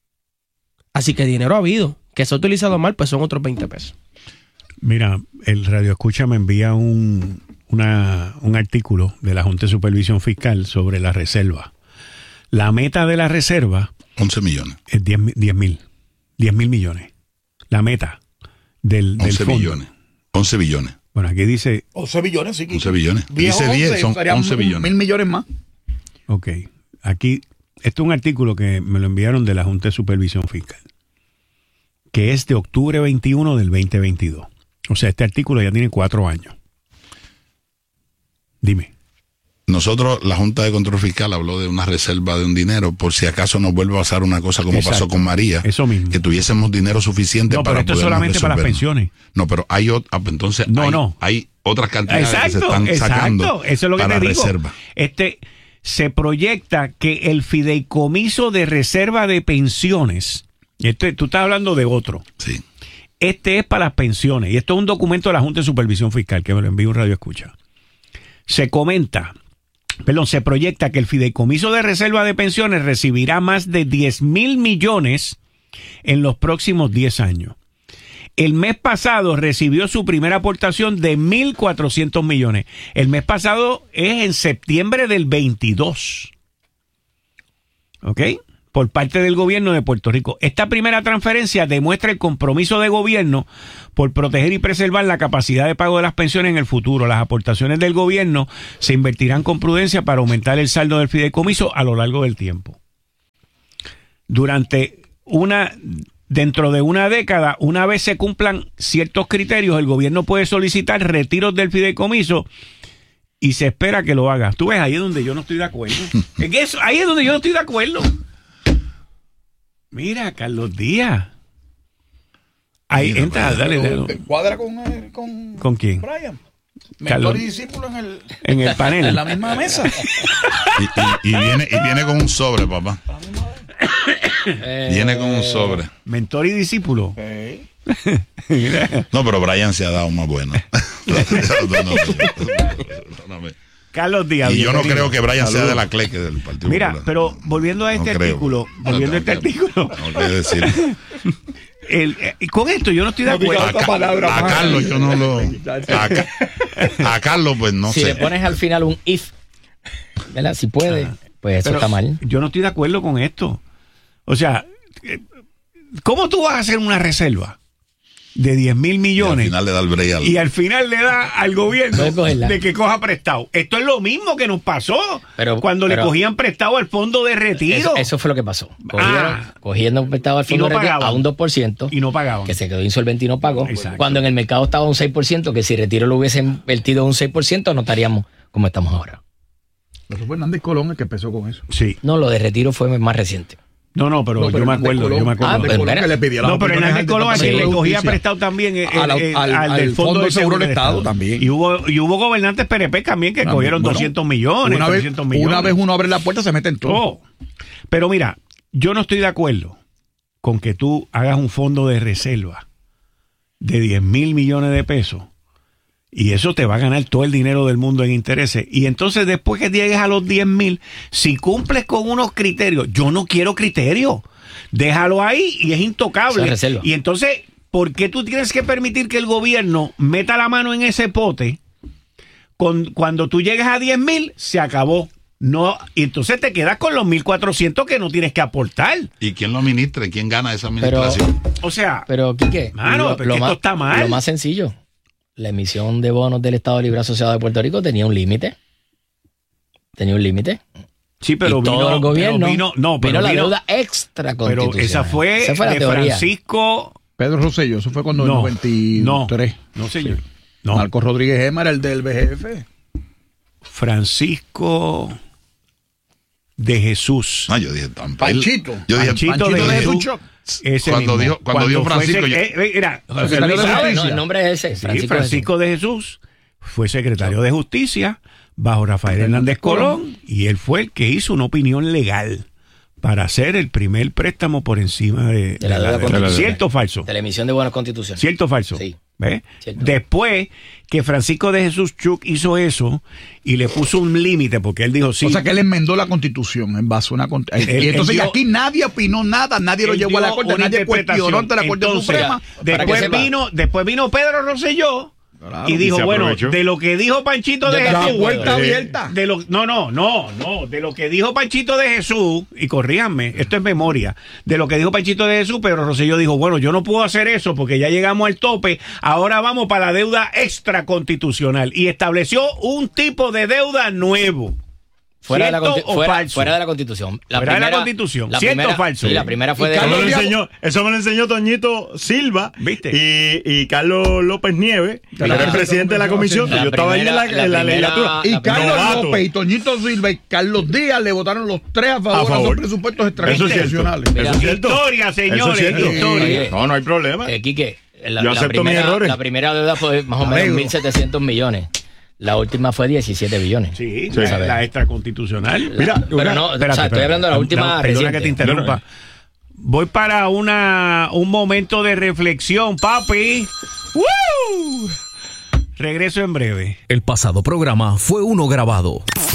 Así que dinero ha habido. Que se ha utilizado mal, pues son otros veinte pesos. Mira, el Radio Escucha me envía un, una, un artículo de la Junta de Supervisión Fiscal sobre la reserva. La meta de la reserva once millones. es diez mil. diez mil millones. La meta del, del once fondo. billones. once billones. Bueno, aquí dice, once billones, sí. once billones. diez, Dice diez, son serían once billones. Mil millones más. ok, aquí, esto es un artículo que me lo enviaron de la Junta de Supervisión Fiscal, que es de octubre veintiuno del veinte veintidós. O sea, este artículo ya tiene cuatro años. Dime. Nosotros, la Junta de Control Fiscal habló de una reserva de un dinero por si acaso nos vuelve a pasar una cosa como Exacto. pasó con María. Eso mismo. Que tuviésemos dinero suficiente No, pero para esto es podernos solamente para las resolver. pensiones. No, pero hay otra, entonces No, hay, no. hay otras cantidades que se Exacto, están exacto. sacando Eso es lo que para te digo. reserva. Este, se proyecta que el fideicomiso de reserva de pensiones, y este, tú estás hablando de otro, Sí. este es para las pensiones, y esto es un documento de la Junta de Supervisión Fiscal, que me lo envió un Radio Escucha. Se comenta, perdón, se proyecta que el fideicomiso de reserva de pensiones recibirá más de diez mil millones en los próximos diez años. El mes pasado recibió su primera aportación de mil cuatrocientos millones. El mes pasado es en septiembre del veintidós. ¿Ok? Por parte del gobierno de Puerto Rico. Esta primera transferencia demuestra el compromiso de gobierno por proteger y preservar la capacidad de pago de las pensiones en el futuro. Las aportaciones del gobierno se invertirán con prudencia para aumentar el saldo del fideicomiso a lo largo del tiempo. Durante una, dentro de una década, una vez se cumplan ciertos criterios, el gobierno puede solicitar retiros del fideicomiso y se espera que lo haga. Tú ves, ahí es donde yo no estoy de acuerdo. Es que eso, ahí es donde yo no estoy de acuerdo. Mira, Carlos Díaz. Ahí Mira, entra, vaya. dale, dale. Cuadra con, eh, con, ¿Con quién? Brian. Carlos. Mentor y discípulo en el, En el panel. en la misma mesa. Y, y- y viene, y viene con un sobre, papá. Viene con un sobre. Mentor y discípulo. Sí. Mira. No, pero Brian se ha dado más bueno. No, no, no, no, no. Carlos Díaz. Y yo no bienvenido. creo que Brian sea Saludos. de la cleque del Partido Mira, Popular. pero volviendo a este No creo. artículo, volviendo a este No, no, artículo, No quiero decir. el, eh, con esto yo no estoy de No digas acuerdo. otra palabra A más. Carlos yo no lo... A, Ca- a Carlos pues no si sé. le pones al final un if, ¿verdad? Si puede, pues eso Pero está mal. yo no estoy de acuerdo con esto. O sea, eh, ¿cómo tú vas a hacer una reserva de diez mil Y al millones final le da el break al... y al final le da al gobierno Puede cogerla. de que coja prestado? Esto es lo mismo que nos pasó Pero- cuando pero- le cogían prestado al fondo de retiro Eso, eso fue lo que pasó. Cogieron, Ah. cogiendo prestado al Y fondo no de retiro pagaban. a un dos por ciento. y no pagaban. Que se quedó insolvente y no pagó. Exacto. Cuando en el mercado estaba un seis por ciento, que si retiro lo hubiese invertido un seis por ciento, no estaríamos como estamos ahora. Eso fue Hernández Colón el que empezó con eso. Sí. No, lo de retiro fue más reciente. No, no, pero No, yo me Hernández acuerdo, Colón- yo me acuerdo. Ah, Hernández pero Colón espera. que le pidió las No, pero opiniones Hernández al Colón a quien le Departamento de cogía Justicia. prestado también eh, Al- eh, al- al al del Fondo de Seguro del Estado también. Y hubo, y hubo gobernantes P N P también que También, cogieron bueno, doscientos millones, Una vez, trescientos millones. una vez uno abre la puerta, se mete en todo. Oh. Pero mira, yo no estoy de acuerdo con que tú hagas un fondo de reserva de diez mil millones de pesos y eso te va a ganar todo el dinero del mundo en intereses. Y entonces después que llegues a los diez mil, si cumples con unos criterios, yo no quiero criterios, déjalo ahí y es intocable. Eso es reserva. Y entonces, ¿por qué tú tienes que permitir que el gobierno meta la mano en ese pote? Con, cuando tú llegues a diez mil, se acabó. No, y entonces te quedas con los mil cuatrocientos que no tienes que aportar. ¿Y quién lo administra? ¿Y quién gana esa administración? O sea, Pero, Quique, Mano, lo, pero lo que esto más, está mal. lo más sencillo, la emisión de bonos del Estado Libre Asociado de Puerto Rico tenía un límite. Tenía un límite. sí, pero y vino, todo el gobierno pero vino, no, pero vino la vino- deuda extra pero constitucional. esa fue, Esa fue la de teoría. Francisco. Pedro Rosselló, eso fue cuando en No, noventa y no, tres. no señor. No, Marcos Rodríguez Gema era el del B G F. Francisco de Jesús. Ah, yo dije tan Panchito. Yo dije Panchito Panchito de de Jesús. Jesús. Ese Cuando mismo. dijo- cuando dijo fue Francisco, sec- yo- eh, eh, mira, José Secretario Luis de sabe. Justicia. No, el nombre es ese, Sí, Francisco. Francisco de Jesús fue secretario de Justicia bajo Rafael Hernández Colón y él fue el que hizo una opinión legal para hacer el primer préstamo por encima de, De la deuda deuda. constitucional. ¿Cierto o falso? De la emisión de bonos constitucionales. ¿Cierto o falso? Sí. ¿Ves? Cierto. Después que Francisco de Jesús Chuck hizo eso y le puso un límite porque él dijo sí. O sea que él enmendó la constitución en base a una cont- Él- y entonces él dio- aquí nadie opinó nada, nadie lo él llevó a la dio corte, una nadie interpretación. cuestionó ante la Corte Entonces, Suprema. para que Después sepa. vino, después vino Pedro Rosselló Claro, y dijo, y se bueno, aprovechó. de lo que dijo Panchito de De Jesús. la puerta de- abierta. de lo, no, no, no, no. De lo que dijo Panchito de Jesús, y corríjanme, esto es memoria. De lo que dijo Panchito de Jesús, Pedro Rosselló dijo, bueno, yo no puedo hacer eso porque ya llegamos al tope. Ahora vamos para la deuda extraconstitucional. Y estableció un tipo de deuda nuevo. Fuera de, la ¿Cierto conti- o fuera, falso? fuera de la Constitución. La Fuera de la primera- Constitución. la ¿Cierto primera- o falso? Sí, la primera fue Y de... Eso me, lo Carlos enseñó, eso me lo enseñó Toñito Silva. ¿Viste? Y, y Carlos López Nieves, que La- era el presidente de la comisión. La yo estaba ahí en la, primera- en la la legislatura. primera- Y Carlos Novato. López y Toñito Silva y Carlos Díaz le votaron los tres a favor, A a favor. los presupuestos Eso es cierto. extraconstitucionales. Mira, Eso es cierto. Historia, Eso señores, es cierto. historia. No, no hay problema. Eh, Quique, la, Yo la acepto mis primera, errores. la primera deuda fue más o menos Arreglo. mil setecientos millones. La última fue diecisiete billones. Sí, Sí. la, la extraconstitucional. Mira, Pero una- no, o Espérate, sea, estoy espérate. hablando de la No, última perdona reciente. que te interrumpa. Voy para una un momento de reflexión, papi. ¡Woo! Regreso en breve. El pasado programa fue uno grabado.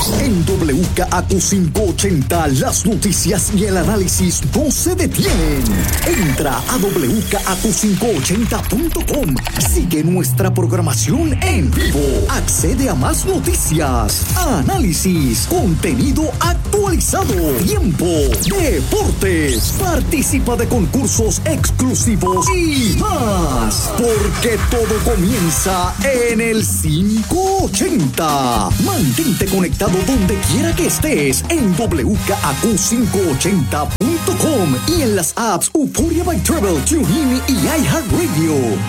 En W K A Q quinientos ochenta, las noticias y el análisis no se detienen. Entra a w k a q quinientos ochenta punto com. Sigue nuestra programación en vivo. Accede a más noticias, análisis, contenido actualizado, tiempo, deportes. Participa de concursos exclusivos y más. Porque todo comienza en el quinientos ochenta. Mantente conectado donde quiera que estés en w k a q quinientos ochenta punto com y en las apps Euphoria by Travel, TuneIn y iHeartRadio.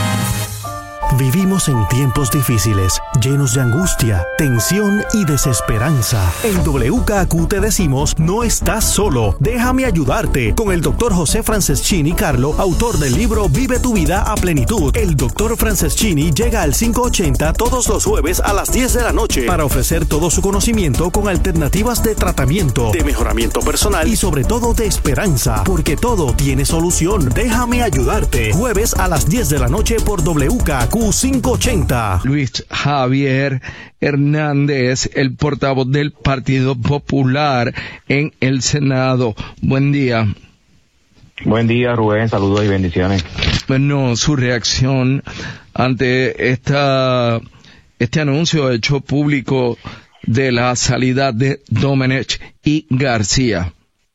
Vivimos en tiempos difíciles, llenos de angustia, tensión y desesperanza. En W K A Q te decimos, no estás solo. Déjame ayudarte con el doctor José Franceschini Carlo, autor del libro Vive tu vida a plenitud. El doctor Franceschini llega al quinientos ochenta todos los jueves a las diez de la noche para ofrecer todo su conocimiento con alternativas de tratamiento, de mejoramiento personal y sobre todo de esperanza, porque todo tiene solución. Déjame ayudarte. Jueves a las diez de la noche por W K A Q quinientos ochenta. Luis Javier Hernández, el portavoz del Partido Popular en el Senado. Buen día. Buen día, Rubén. Saludos y bendiciones. Bueno, su reacción ante esta este anuncio hecho público de la salida de Domenech y García.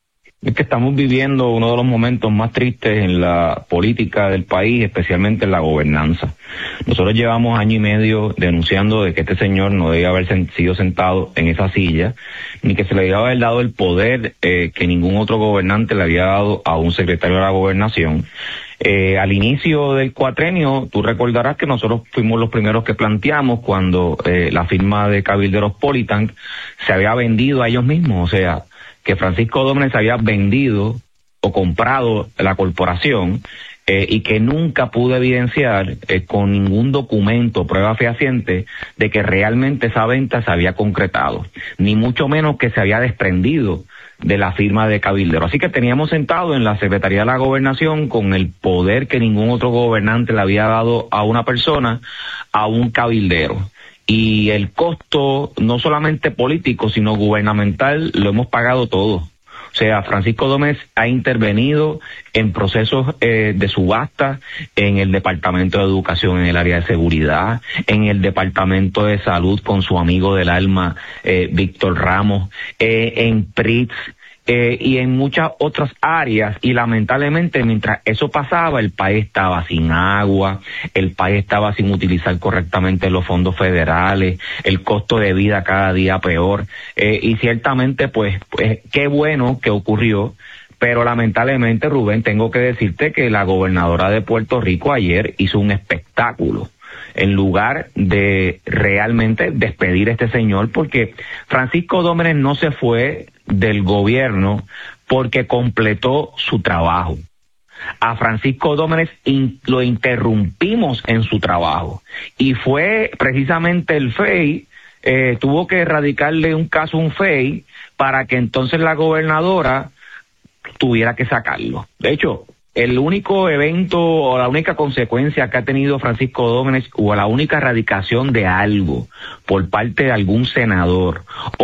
Es que estamos viviendo uno de los momentos más tristes en la política del país, especialmente en la gobernanza. Nosotros llevamos año y medio denunciando de que este señor no debía haber sido sentado en esa silla, ni que se le debía haber dado el poder eh, que ningún otro gobernante le había dado a un secretario de la gobernación. Eh, al inicio del cuatrenio, tú recordarás que nosotros fuimos los primeros que planteamos cuando eh, la firma de Cabilderos Politank se había vendido a ellos mismos, o sea, que Francisco Dómenes había vendido o comprado la corporación eh, y que nunca pudo evidenciar eh, con ningún documento, prueba fehaciente, de que realmente esa venta se había concretado, ni mucho menos que se había desprendido de la firma de Cabildero. Así que teníamos sentado en la Secretaría de la Gobernación con el poder que ningún otro gobernante le había dado a una persona, a un cabildero. Y el costo, no solamente político, sino gubernamental, lo hemos pagado todo. O sea, Francisco Dómez ha intervenido en procesos eh, de subasta en el Departamento de Educación, en el área de seguridad, en el Departamento de Salud con su amigo del alma, eh, Víctor Ramos, eh, en P R I T S, Eh, y en muchas otras áreas, y lamentablemente mientras eso pasaba el país estaba sin agua, el país estaba sin utilizar correctamente los fondos federales, el costo de vida cada día peor, eh, y ciertamente pues, pues qué bueno que ocurrió, pero lamentablemente, Rubén, tengo que decirte que la gobernadora de Puerto Rico ayer hizo un espectáculo en lugar de realmente despedir a este señor, porque Francisco Dómenes no se fue del gobierno porque completó su trabajo. A Francisco Dómenes in, lo interrumpimos en su trabajo y fue precisamente el F E I, eh, tuvo que erradicarle un caso a un F E I para que entonces la gobernadora tuviera que sacarlo. De hecho, el único evento o la única consecuencia que ha tenido Francisco Dómenes o la única erradicación de algo por parte de algún senador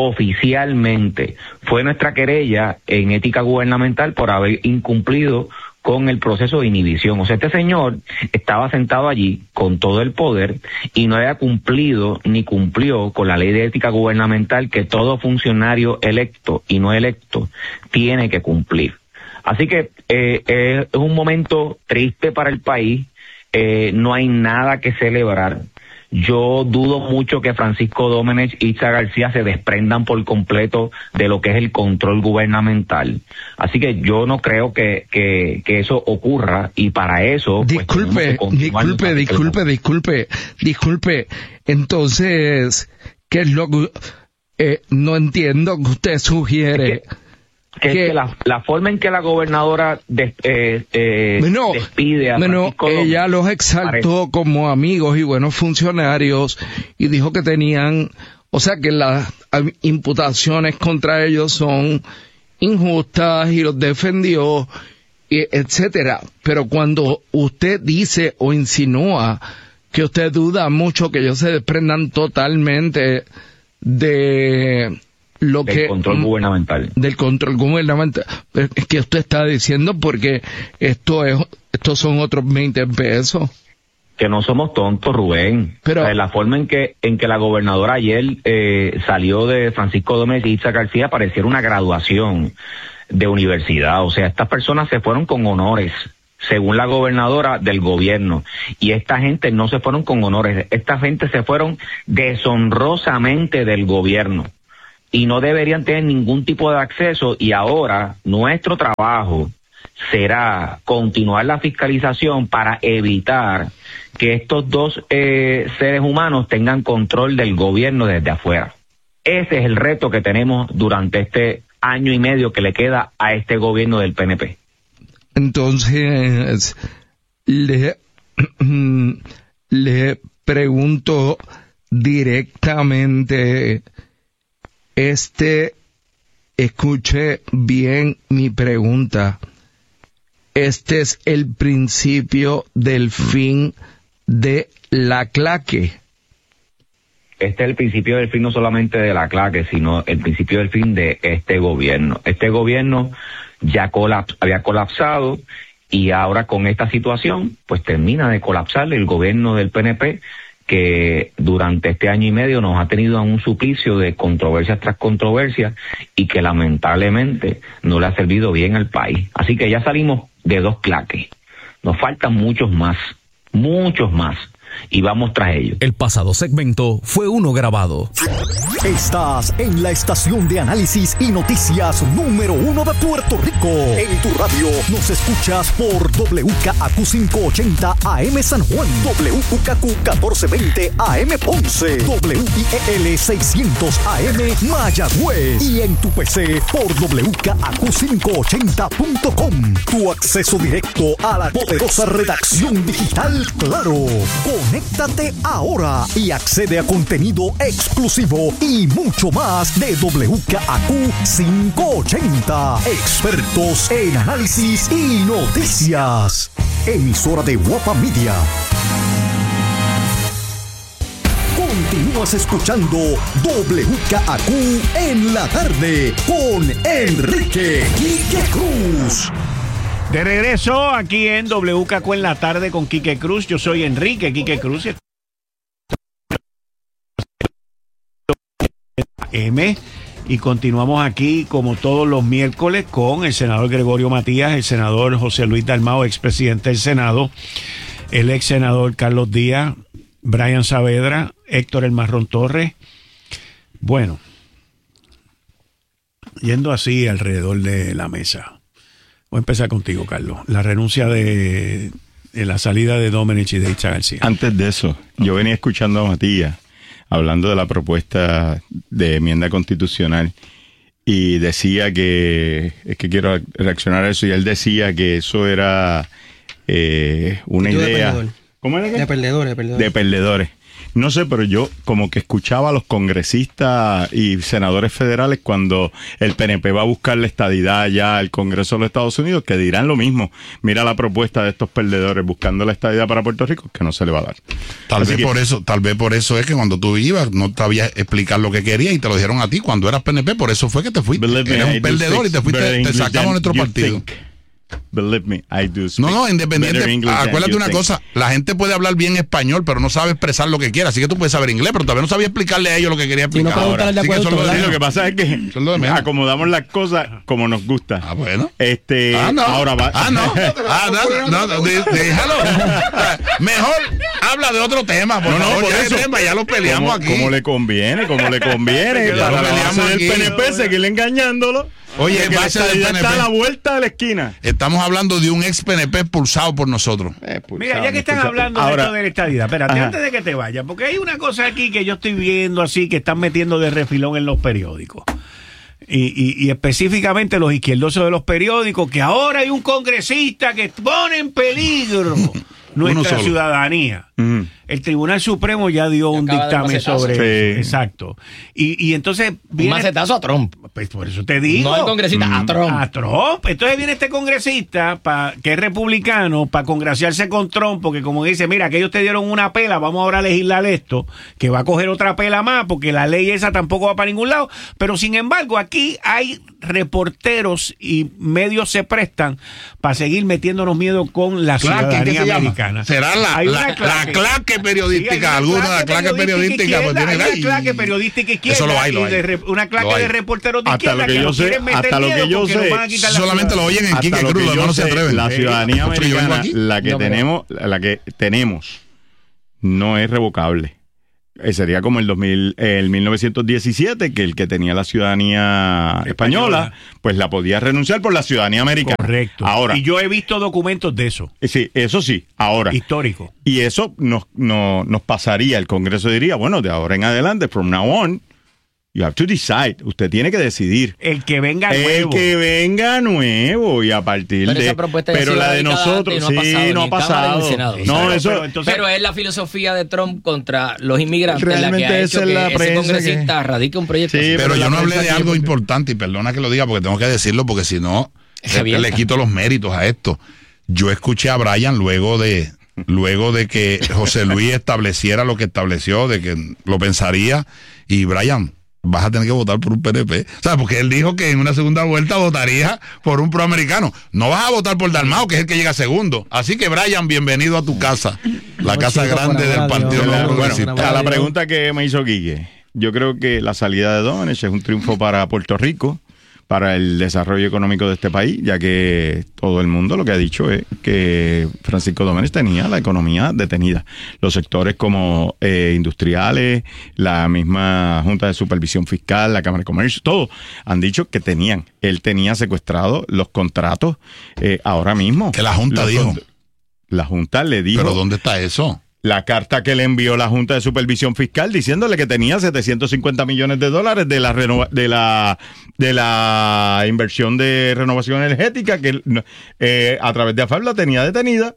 oficialmente fue nuestra querella en ética gubernamental por haber incumplido con el proceso de inhibición. O sea, este señor estaba sentado allí con todo el poder y no había cumplido ni cumplió con la ley de ética gubernamental que todo funcionario electo y no electo tiene que cumplir. Así que eh, eh, es un momento triste para el país, eh, no hay nada que celebrar. Yo dudo mucho que Francisco Dómenes y Itza García se desprendan por completo de lo que es el control gubernamental. Así que yo no creo que, que, que eso ocurra, y para eso... Disculpe, pues, disculpe, disculpe, disculpe, disculpe. Entonces, ¿qué es lo que... Eh, no entiendo que usted sugiere... Es que, Es que la, la forma en que la gobernadora de, eh, eh, bueno, despide a bueno, Francisco Dómenes, ella los exaltó parece. como amigos y buenos funcionarios y dijo que tenían, o sea que las imputaciones contra ellos son injustas y los defendió, y etcétera. Pero cuando usted dice o insinúa que usted duda mucho que ellos se desprendan totalmente de lo del que control gubernamental. Del control gubernamental. Es que usted está diciendo porque esto es, estos son otros veinte pesos. Que no somos tontos, Rubén. Pero, o sea, la forma en que en que la gobernadora ayer eh, salió de Francisco Domínguez y Itza García pareciera una graduación de universidad. O sea, estas personas se fueron con honores, según la gobernadora del gobierno. Y esta gente no se fueron con honores. Esta gente se fueron deshonrosamente del gobierno. Y no deberían tener ningún tipo de acceso. Y ahora, nuestro trabajo será continuar la fiscalización para evitar que estos dos eh, seres humanos tengan control del gobierno desde afuera. Ese es el reto que tenemos durante este año y medio que le queda a este gobierno del P N P. Entonces, le, le pregunto directamente, este, escuche bien mi pregunta. Este es el principio del fin de la claque. Este es el principio del fin no solamente de la claque, sino el principio del fin de este gobierno. Este gobierno ya colaps- había colapsado y ahora con esta situación, pues termina de colapsar el gobierno del P N P, que durante este año y medio nos ha tenido a un suplicio de controversias tras controversias y que lamentablemente no le ha servido bien al país. Así que ya salimos de dos claques. Nos faltan muchos más, muchos más. Y vamos tras ellos. El pasado segmento fue uno grabado. Estás en la estación de análisis y noticias número uno de Puerto Rico. En tu radio nos escuchas por W K A Q quinientos ochenta A M San Juan, W K A Q catorce veinte A M Ponce, W I E L seiscientos A M Mayagüez y en tu P C por W K A Q quinientos ochenta punto com. Tu acceso directo a la poderosa redacción digital Claro. Conéctate ahora y accede a contenido exclusivo y mucho más de W K A Q quinientos ochenta. Expertos en análisis y noticias. Emisora de Guapa Media. Continúas escuchando W K A Q en la tarde con Enrique Quique Cruz. De regreso aquí en W K Q en la tarde con Quique Cruz. Yo soy Enrique Quique Cruz. M y continuamos aquí como todos los miércoles con el senador Gregorio Matías, el senador José Luis Dalmau, expresidente del Senado, el ex senador Carlos Díaz, Brian Saavedra, Héctor El Marrón Torres. Bueno, yendo así alrededor de la mesa. Voy a empezar contigo, Carlos. La renuncia de, de la salida de Domínguez y de Itza García. Antes de eso, yo venía escuchando a Matías hablando de la propuesta de enmienda constitucional y decía que, es que quiero reaccionar a eso, y él decía que eso era eh, una idea... De ¿Cómo era que? De perdedores, de perdedores. De perdedores. No sé, pero yo como que escuchaba a los congresistas y senadores federales cuando el P N P va a buscar la estadidad ya al Congreso de los Estados Unidos, que dirán lo mismo. Mira la propuesta de estos perdedores buscando la estadidad para Puerto Rico, que no se le va a dar. Tal Así vez que, por eso, tal vez por eso es que cuando tú ibas no te sabías explicar lo que querías y te lo dijeron a ti cuando eras P N P, por eso fue que te fuiste. Eres un perdedor y te fuiste, te sacamos nuestro partido. Believe me, I do speak No, no, independiente. better English than Acuérdate you una think. cosa, la gente puede hablar bien español, pero no sabe expresar lo que quiere. Así que tú puedes saber inglés, pero todavía no sabía explicarle a ellos lo que quería explicar. no ahora. preguntarle de Así que acuerdo, eso es lo de ¿verdad? Sí, lo menos. que pasa es que Eso es lo de menos. acomodamos las cosas como nos gusta. Ah, bueno. Este, Ah, no. ahora va. Ah, no. Ah, no, no, no, de- déjalo. Mejor habla de otro tema, por No, no, favor. por Ya ese eso. tema ya lo peleamos como, aquí. como le conviene, como le conviene. Ya lo para la peleamos base del aquí. P N P seguir engañándolo. Oye, que la base del estadidad P N P. está a la vuelta de la esquina. Estamos hablando de un ex P N P expulsado por nosotros. Eh, pues, Mira, ya saben, que están escucha- hablando ahora, de esto de la estadidad, espérate, Ajá. antes de que te vayas, porque hay una cosa aquí que yo estoy viendo así que están metiendo de refilón en los periódicos. Y, y, y específicamente los izquierdosos de los periódicos, que ahora hay un congresista que pone en peligro nuestra solo. ciudadanía. Uh-huh. El Tribunal Supremo ya dio un dictamen sobre sí. Exacto. Y, y entonces viene... Un macetazo a Trump. Pues por eso te digo. No al congresista, mm. a Trump. A Trump. Entonces viene este congresista pa, que es republicano para congraciarse con Trump, porque como dice, mira, que ellos te dieron una pela, vamos ahora a legislar esto, que va a coger otra pela más, porque la ley esa tampoco va para ningún lado. Pero sin embargo, aquí hay reporteros y medios se prestan para seguir metiéndonos miedo con la Claque, ciudadanía americana. Será la, la, la claque periodística, sí, alguna de las claques periodísticas. Pues tiene una claque periodística izquierda. Eso lo hay, lo hay. Y de, una claque de reporteros de hasta izquierda lo que, que yo nos sé, quieren meter hasta lo miedo que yo porque sé, nos van a quitar la solamente ciudad. lo oyen en Quique Cruz, lo demás no se atreven. La ciudadanía eh, americana, la que no, tenemos, la que tenemos, no es revocable. Eh, sería como el dos mil, eh, el mil novecientos diecisiete, que el que tenía la ciudadanía española, española, pues la podía renunciar por la ciudadanía americana. Correcto. Ahora, y yo he visto documentos de eso. Sí, eso sí. Ahora. Histórico. Y eso nos, no, nos pasaría, el Congreso diría, bueno, de ahora en adelante, from now on, you have to decide. Usted tiene que decidir. El que venga el nuevo. El que venga nuevo y a partir pero de... Esa propuesta pero la de nosotros, no sí, ha no ha pasado. No, no, eso... Pero, entonces, pero es la filosofía de Trump contra los inmigrantes realmente la que ha hecho es que la ese congresista que... radique un proyecto. Sí, pero, pero yo no hablé de algo porque... importante, y perdona que lo diga porque tengo que decirlo, porque si no, le, le quito los méritos a esto. Yo escuché a Brian luego de... Luego de que José Luis estableciera lo que estableció, de que lo pensaría, y Brian, vas a tener que votar por un P N P. O sea, porque él dijo que en una segunda vuelta votaría por un proamericano. No vas a votar por Dalmau, que es el que llega segundo. Así que, Brian, bienvenido a tu casa. La no, casa chico, grande del Partido Nuevo Progresista. Bueno, a la pregunta que me hizo Guille, yo creo que la salida de Domenech es un triunfo para Puerto Rico, para el desarrollo económico de este país, ya que todo el mundo lo que ha dicho es que Francisco Domenech tenía la economía detenida. Los sectores como eh, industriales, la misma Junta de Supervisión Fiscal, la Cámara de Comercio, todos han dicho que tenían. Él tenía secuestrados los contratos eh, ahora mismo. Que la Junta dijo. La Junta le dijo. ¿Pero dónde está eso? La carta que le envió la Junta de Supervisión Fiscal diciéndole que tenía setecientos cincuenta millones de dólares de la renova, de la de la inversión de renovación energética que eh, a través de AFAP la tenía detenida.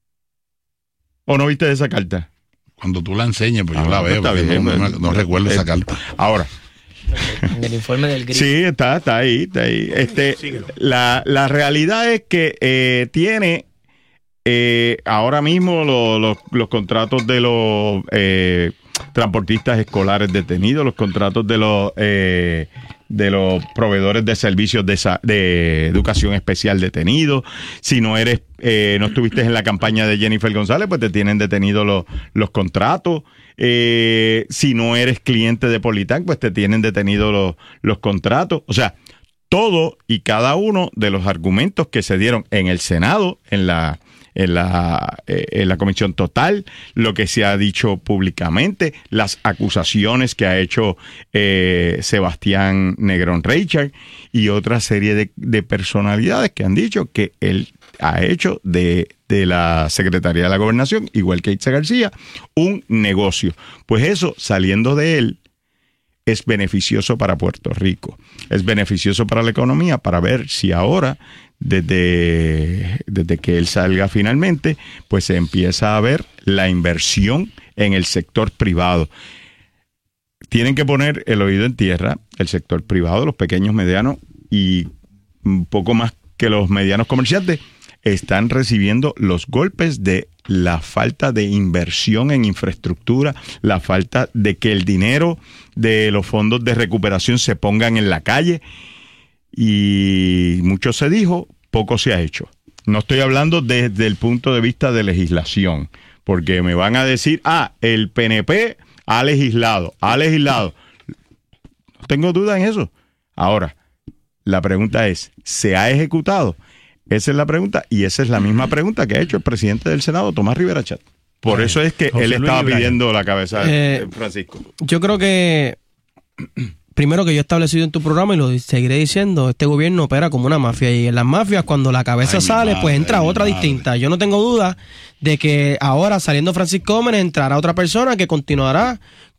¿O no viste esa carta? Cuando tú la enseñes, pues ah, yo la veo, está bien, no, pues, no, no recuerdo eh, esa carta. Ahora. En el informe del GRIP. Sí, está, está ahí, está ahí. Este, la, la realidad es que eh, tiene Eh, ahora mismo lo, lo, los contratos de los eh, transportistas escolares detenidos, los contratos de los eh, de los proveedores de servicios de, de educación especial detenidos. Si no eres, eh, no estuviste en la campaña de Jennifer González, pues te tienen detenidos los, los contratos. Eh, si no eres cliente de Politán, pues te tienen detenidos los, los contratos. O sea, todo y cada uno de los argumentos que se dieron en el Senado, en la En la, eh, en la comisión total, lo que se ha dicho públicamente, las acusaciones que ha hecho eh, Sebastián Negrón Reichard y otra serie de, de personalidades que han dicho que él ha hecho de, de la Secretaría de la Gobernación, igual que Itza García, un negocio. Pues eso, saliendo de él, es beneficioso para Puerto Rico, es beneficioso para la economía, para ver si ahora, desde, desde que él salga finalmente, pues se empieza a ver la inversión en el sector privado. Tienen que poner el oído en tierra, el sector privado, los pequeños, medianos y un poco más que los medianos comerciantes, están recibiendo los golpes de la falta de inversión en infraestructura, la falta de que el dinero de los fondos de recuperación se pongan en la calle, y mucho se dijo, poco se ha hecho. No estoy hablando desde el punto de vista de legislación, porque me van a decir, ah, el P N P ha legislado, ha legislado. No tengo duda en eso. Ahora, la pregunta es, ¿se ha ejecutado? Esa es la pregunta, y esa es la misma pregunta que ha hecho el presidente del Senado, Tomás Rivera Chat. Por eso es que José él estaba Luis pidiendo la cabeza de eh, Francisco. Yo creo que, primero que yo he establecido en tu programa, y lo seguiré diciendo, este gobierno opera como una mafia, y en las mafias cuando la cabeza ay, sale, madre, pues entra otra distinta. Yo no tengo duda de que ahora, saliendo Francisco Domenech, entrará otra persona que continuará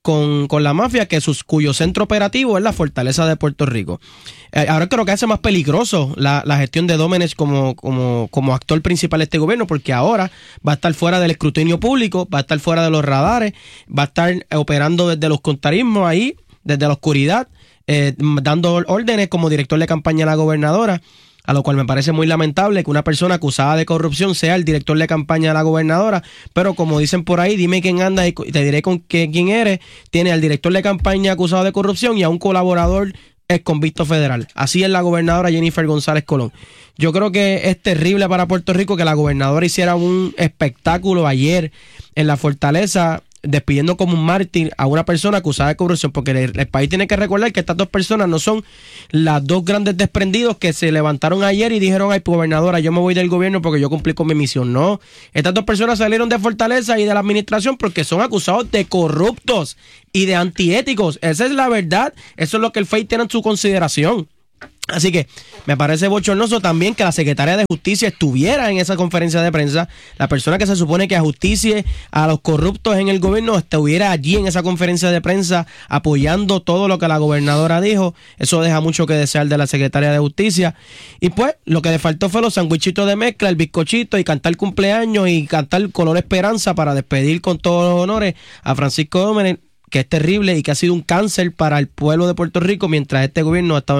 con, con la mafia, que sus, cuyo centro operativo es la fortaleza de Puerto Rico. Eh, ahora creo que hace más peligroso la, la gestión de Domenech como, como, como actor principal de este gobierno, porque ahora va a estar fuera del escrutinio público, va a estar fuera de los radares, va a estar operando desde los contarismos ahí, desde la oscuridad, eh, dando órdenes como director de campaña de la gobernadora, a lo cual me parece muy lamentable que una persona acusada de corrupción sea el director de campaña de la gobernadora, pero como dicen por ahí, dime quién anda y te diré con qué, quién eres. Tiene al director de campaña acusado de corrupción y a un colaborador ex convicto federal. Así es la gobernadora Jennifer González Colón. Yo creo que es terrible para Puerto Rico que la gobernadora hiciera un espectáculo ayer en la fortaleza, despidiendo como un mártir a una persona acusada de corrupción, porque el, el país tiene que recordar que estas dos personas no son las dos grandes desprendidos que se levantaron ayer y dijeron, ay, gobernadora, yo me voy del gobierno porque yo cumplí con mi misión. No, estas dos personas salieron de Fortaleza y de la administración porque son acusados de corruptos y de antiéticos. Esa es la verdad, eso es lo que el F E I tiene en su consideración. Así que me parece bochornoso también que la secretaria de Justicia estuviera en esa conferencia de prensa. La persona que se supone que ajusticie a los corruptos en el gobierno estuviera allí en esa conferencia de prensa apoyando todo lo que la gobernadora dijo. Eso deja mucho que desear de la secretaria de Justicia. Y pues lo que le faltó fue los sandwichitos de mezcla, el bizcochito y cantar cumpleaños y cantar Color Esperanza para despedir con todos los honores a Francisco Domenech, que es terrible y que ha sido un cáncer para el pueblo de Puerto Rico mientras este gobierno ha estado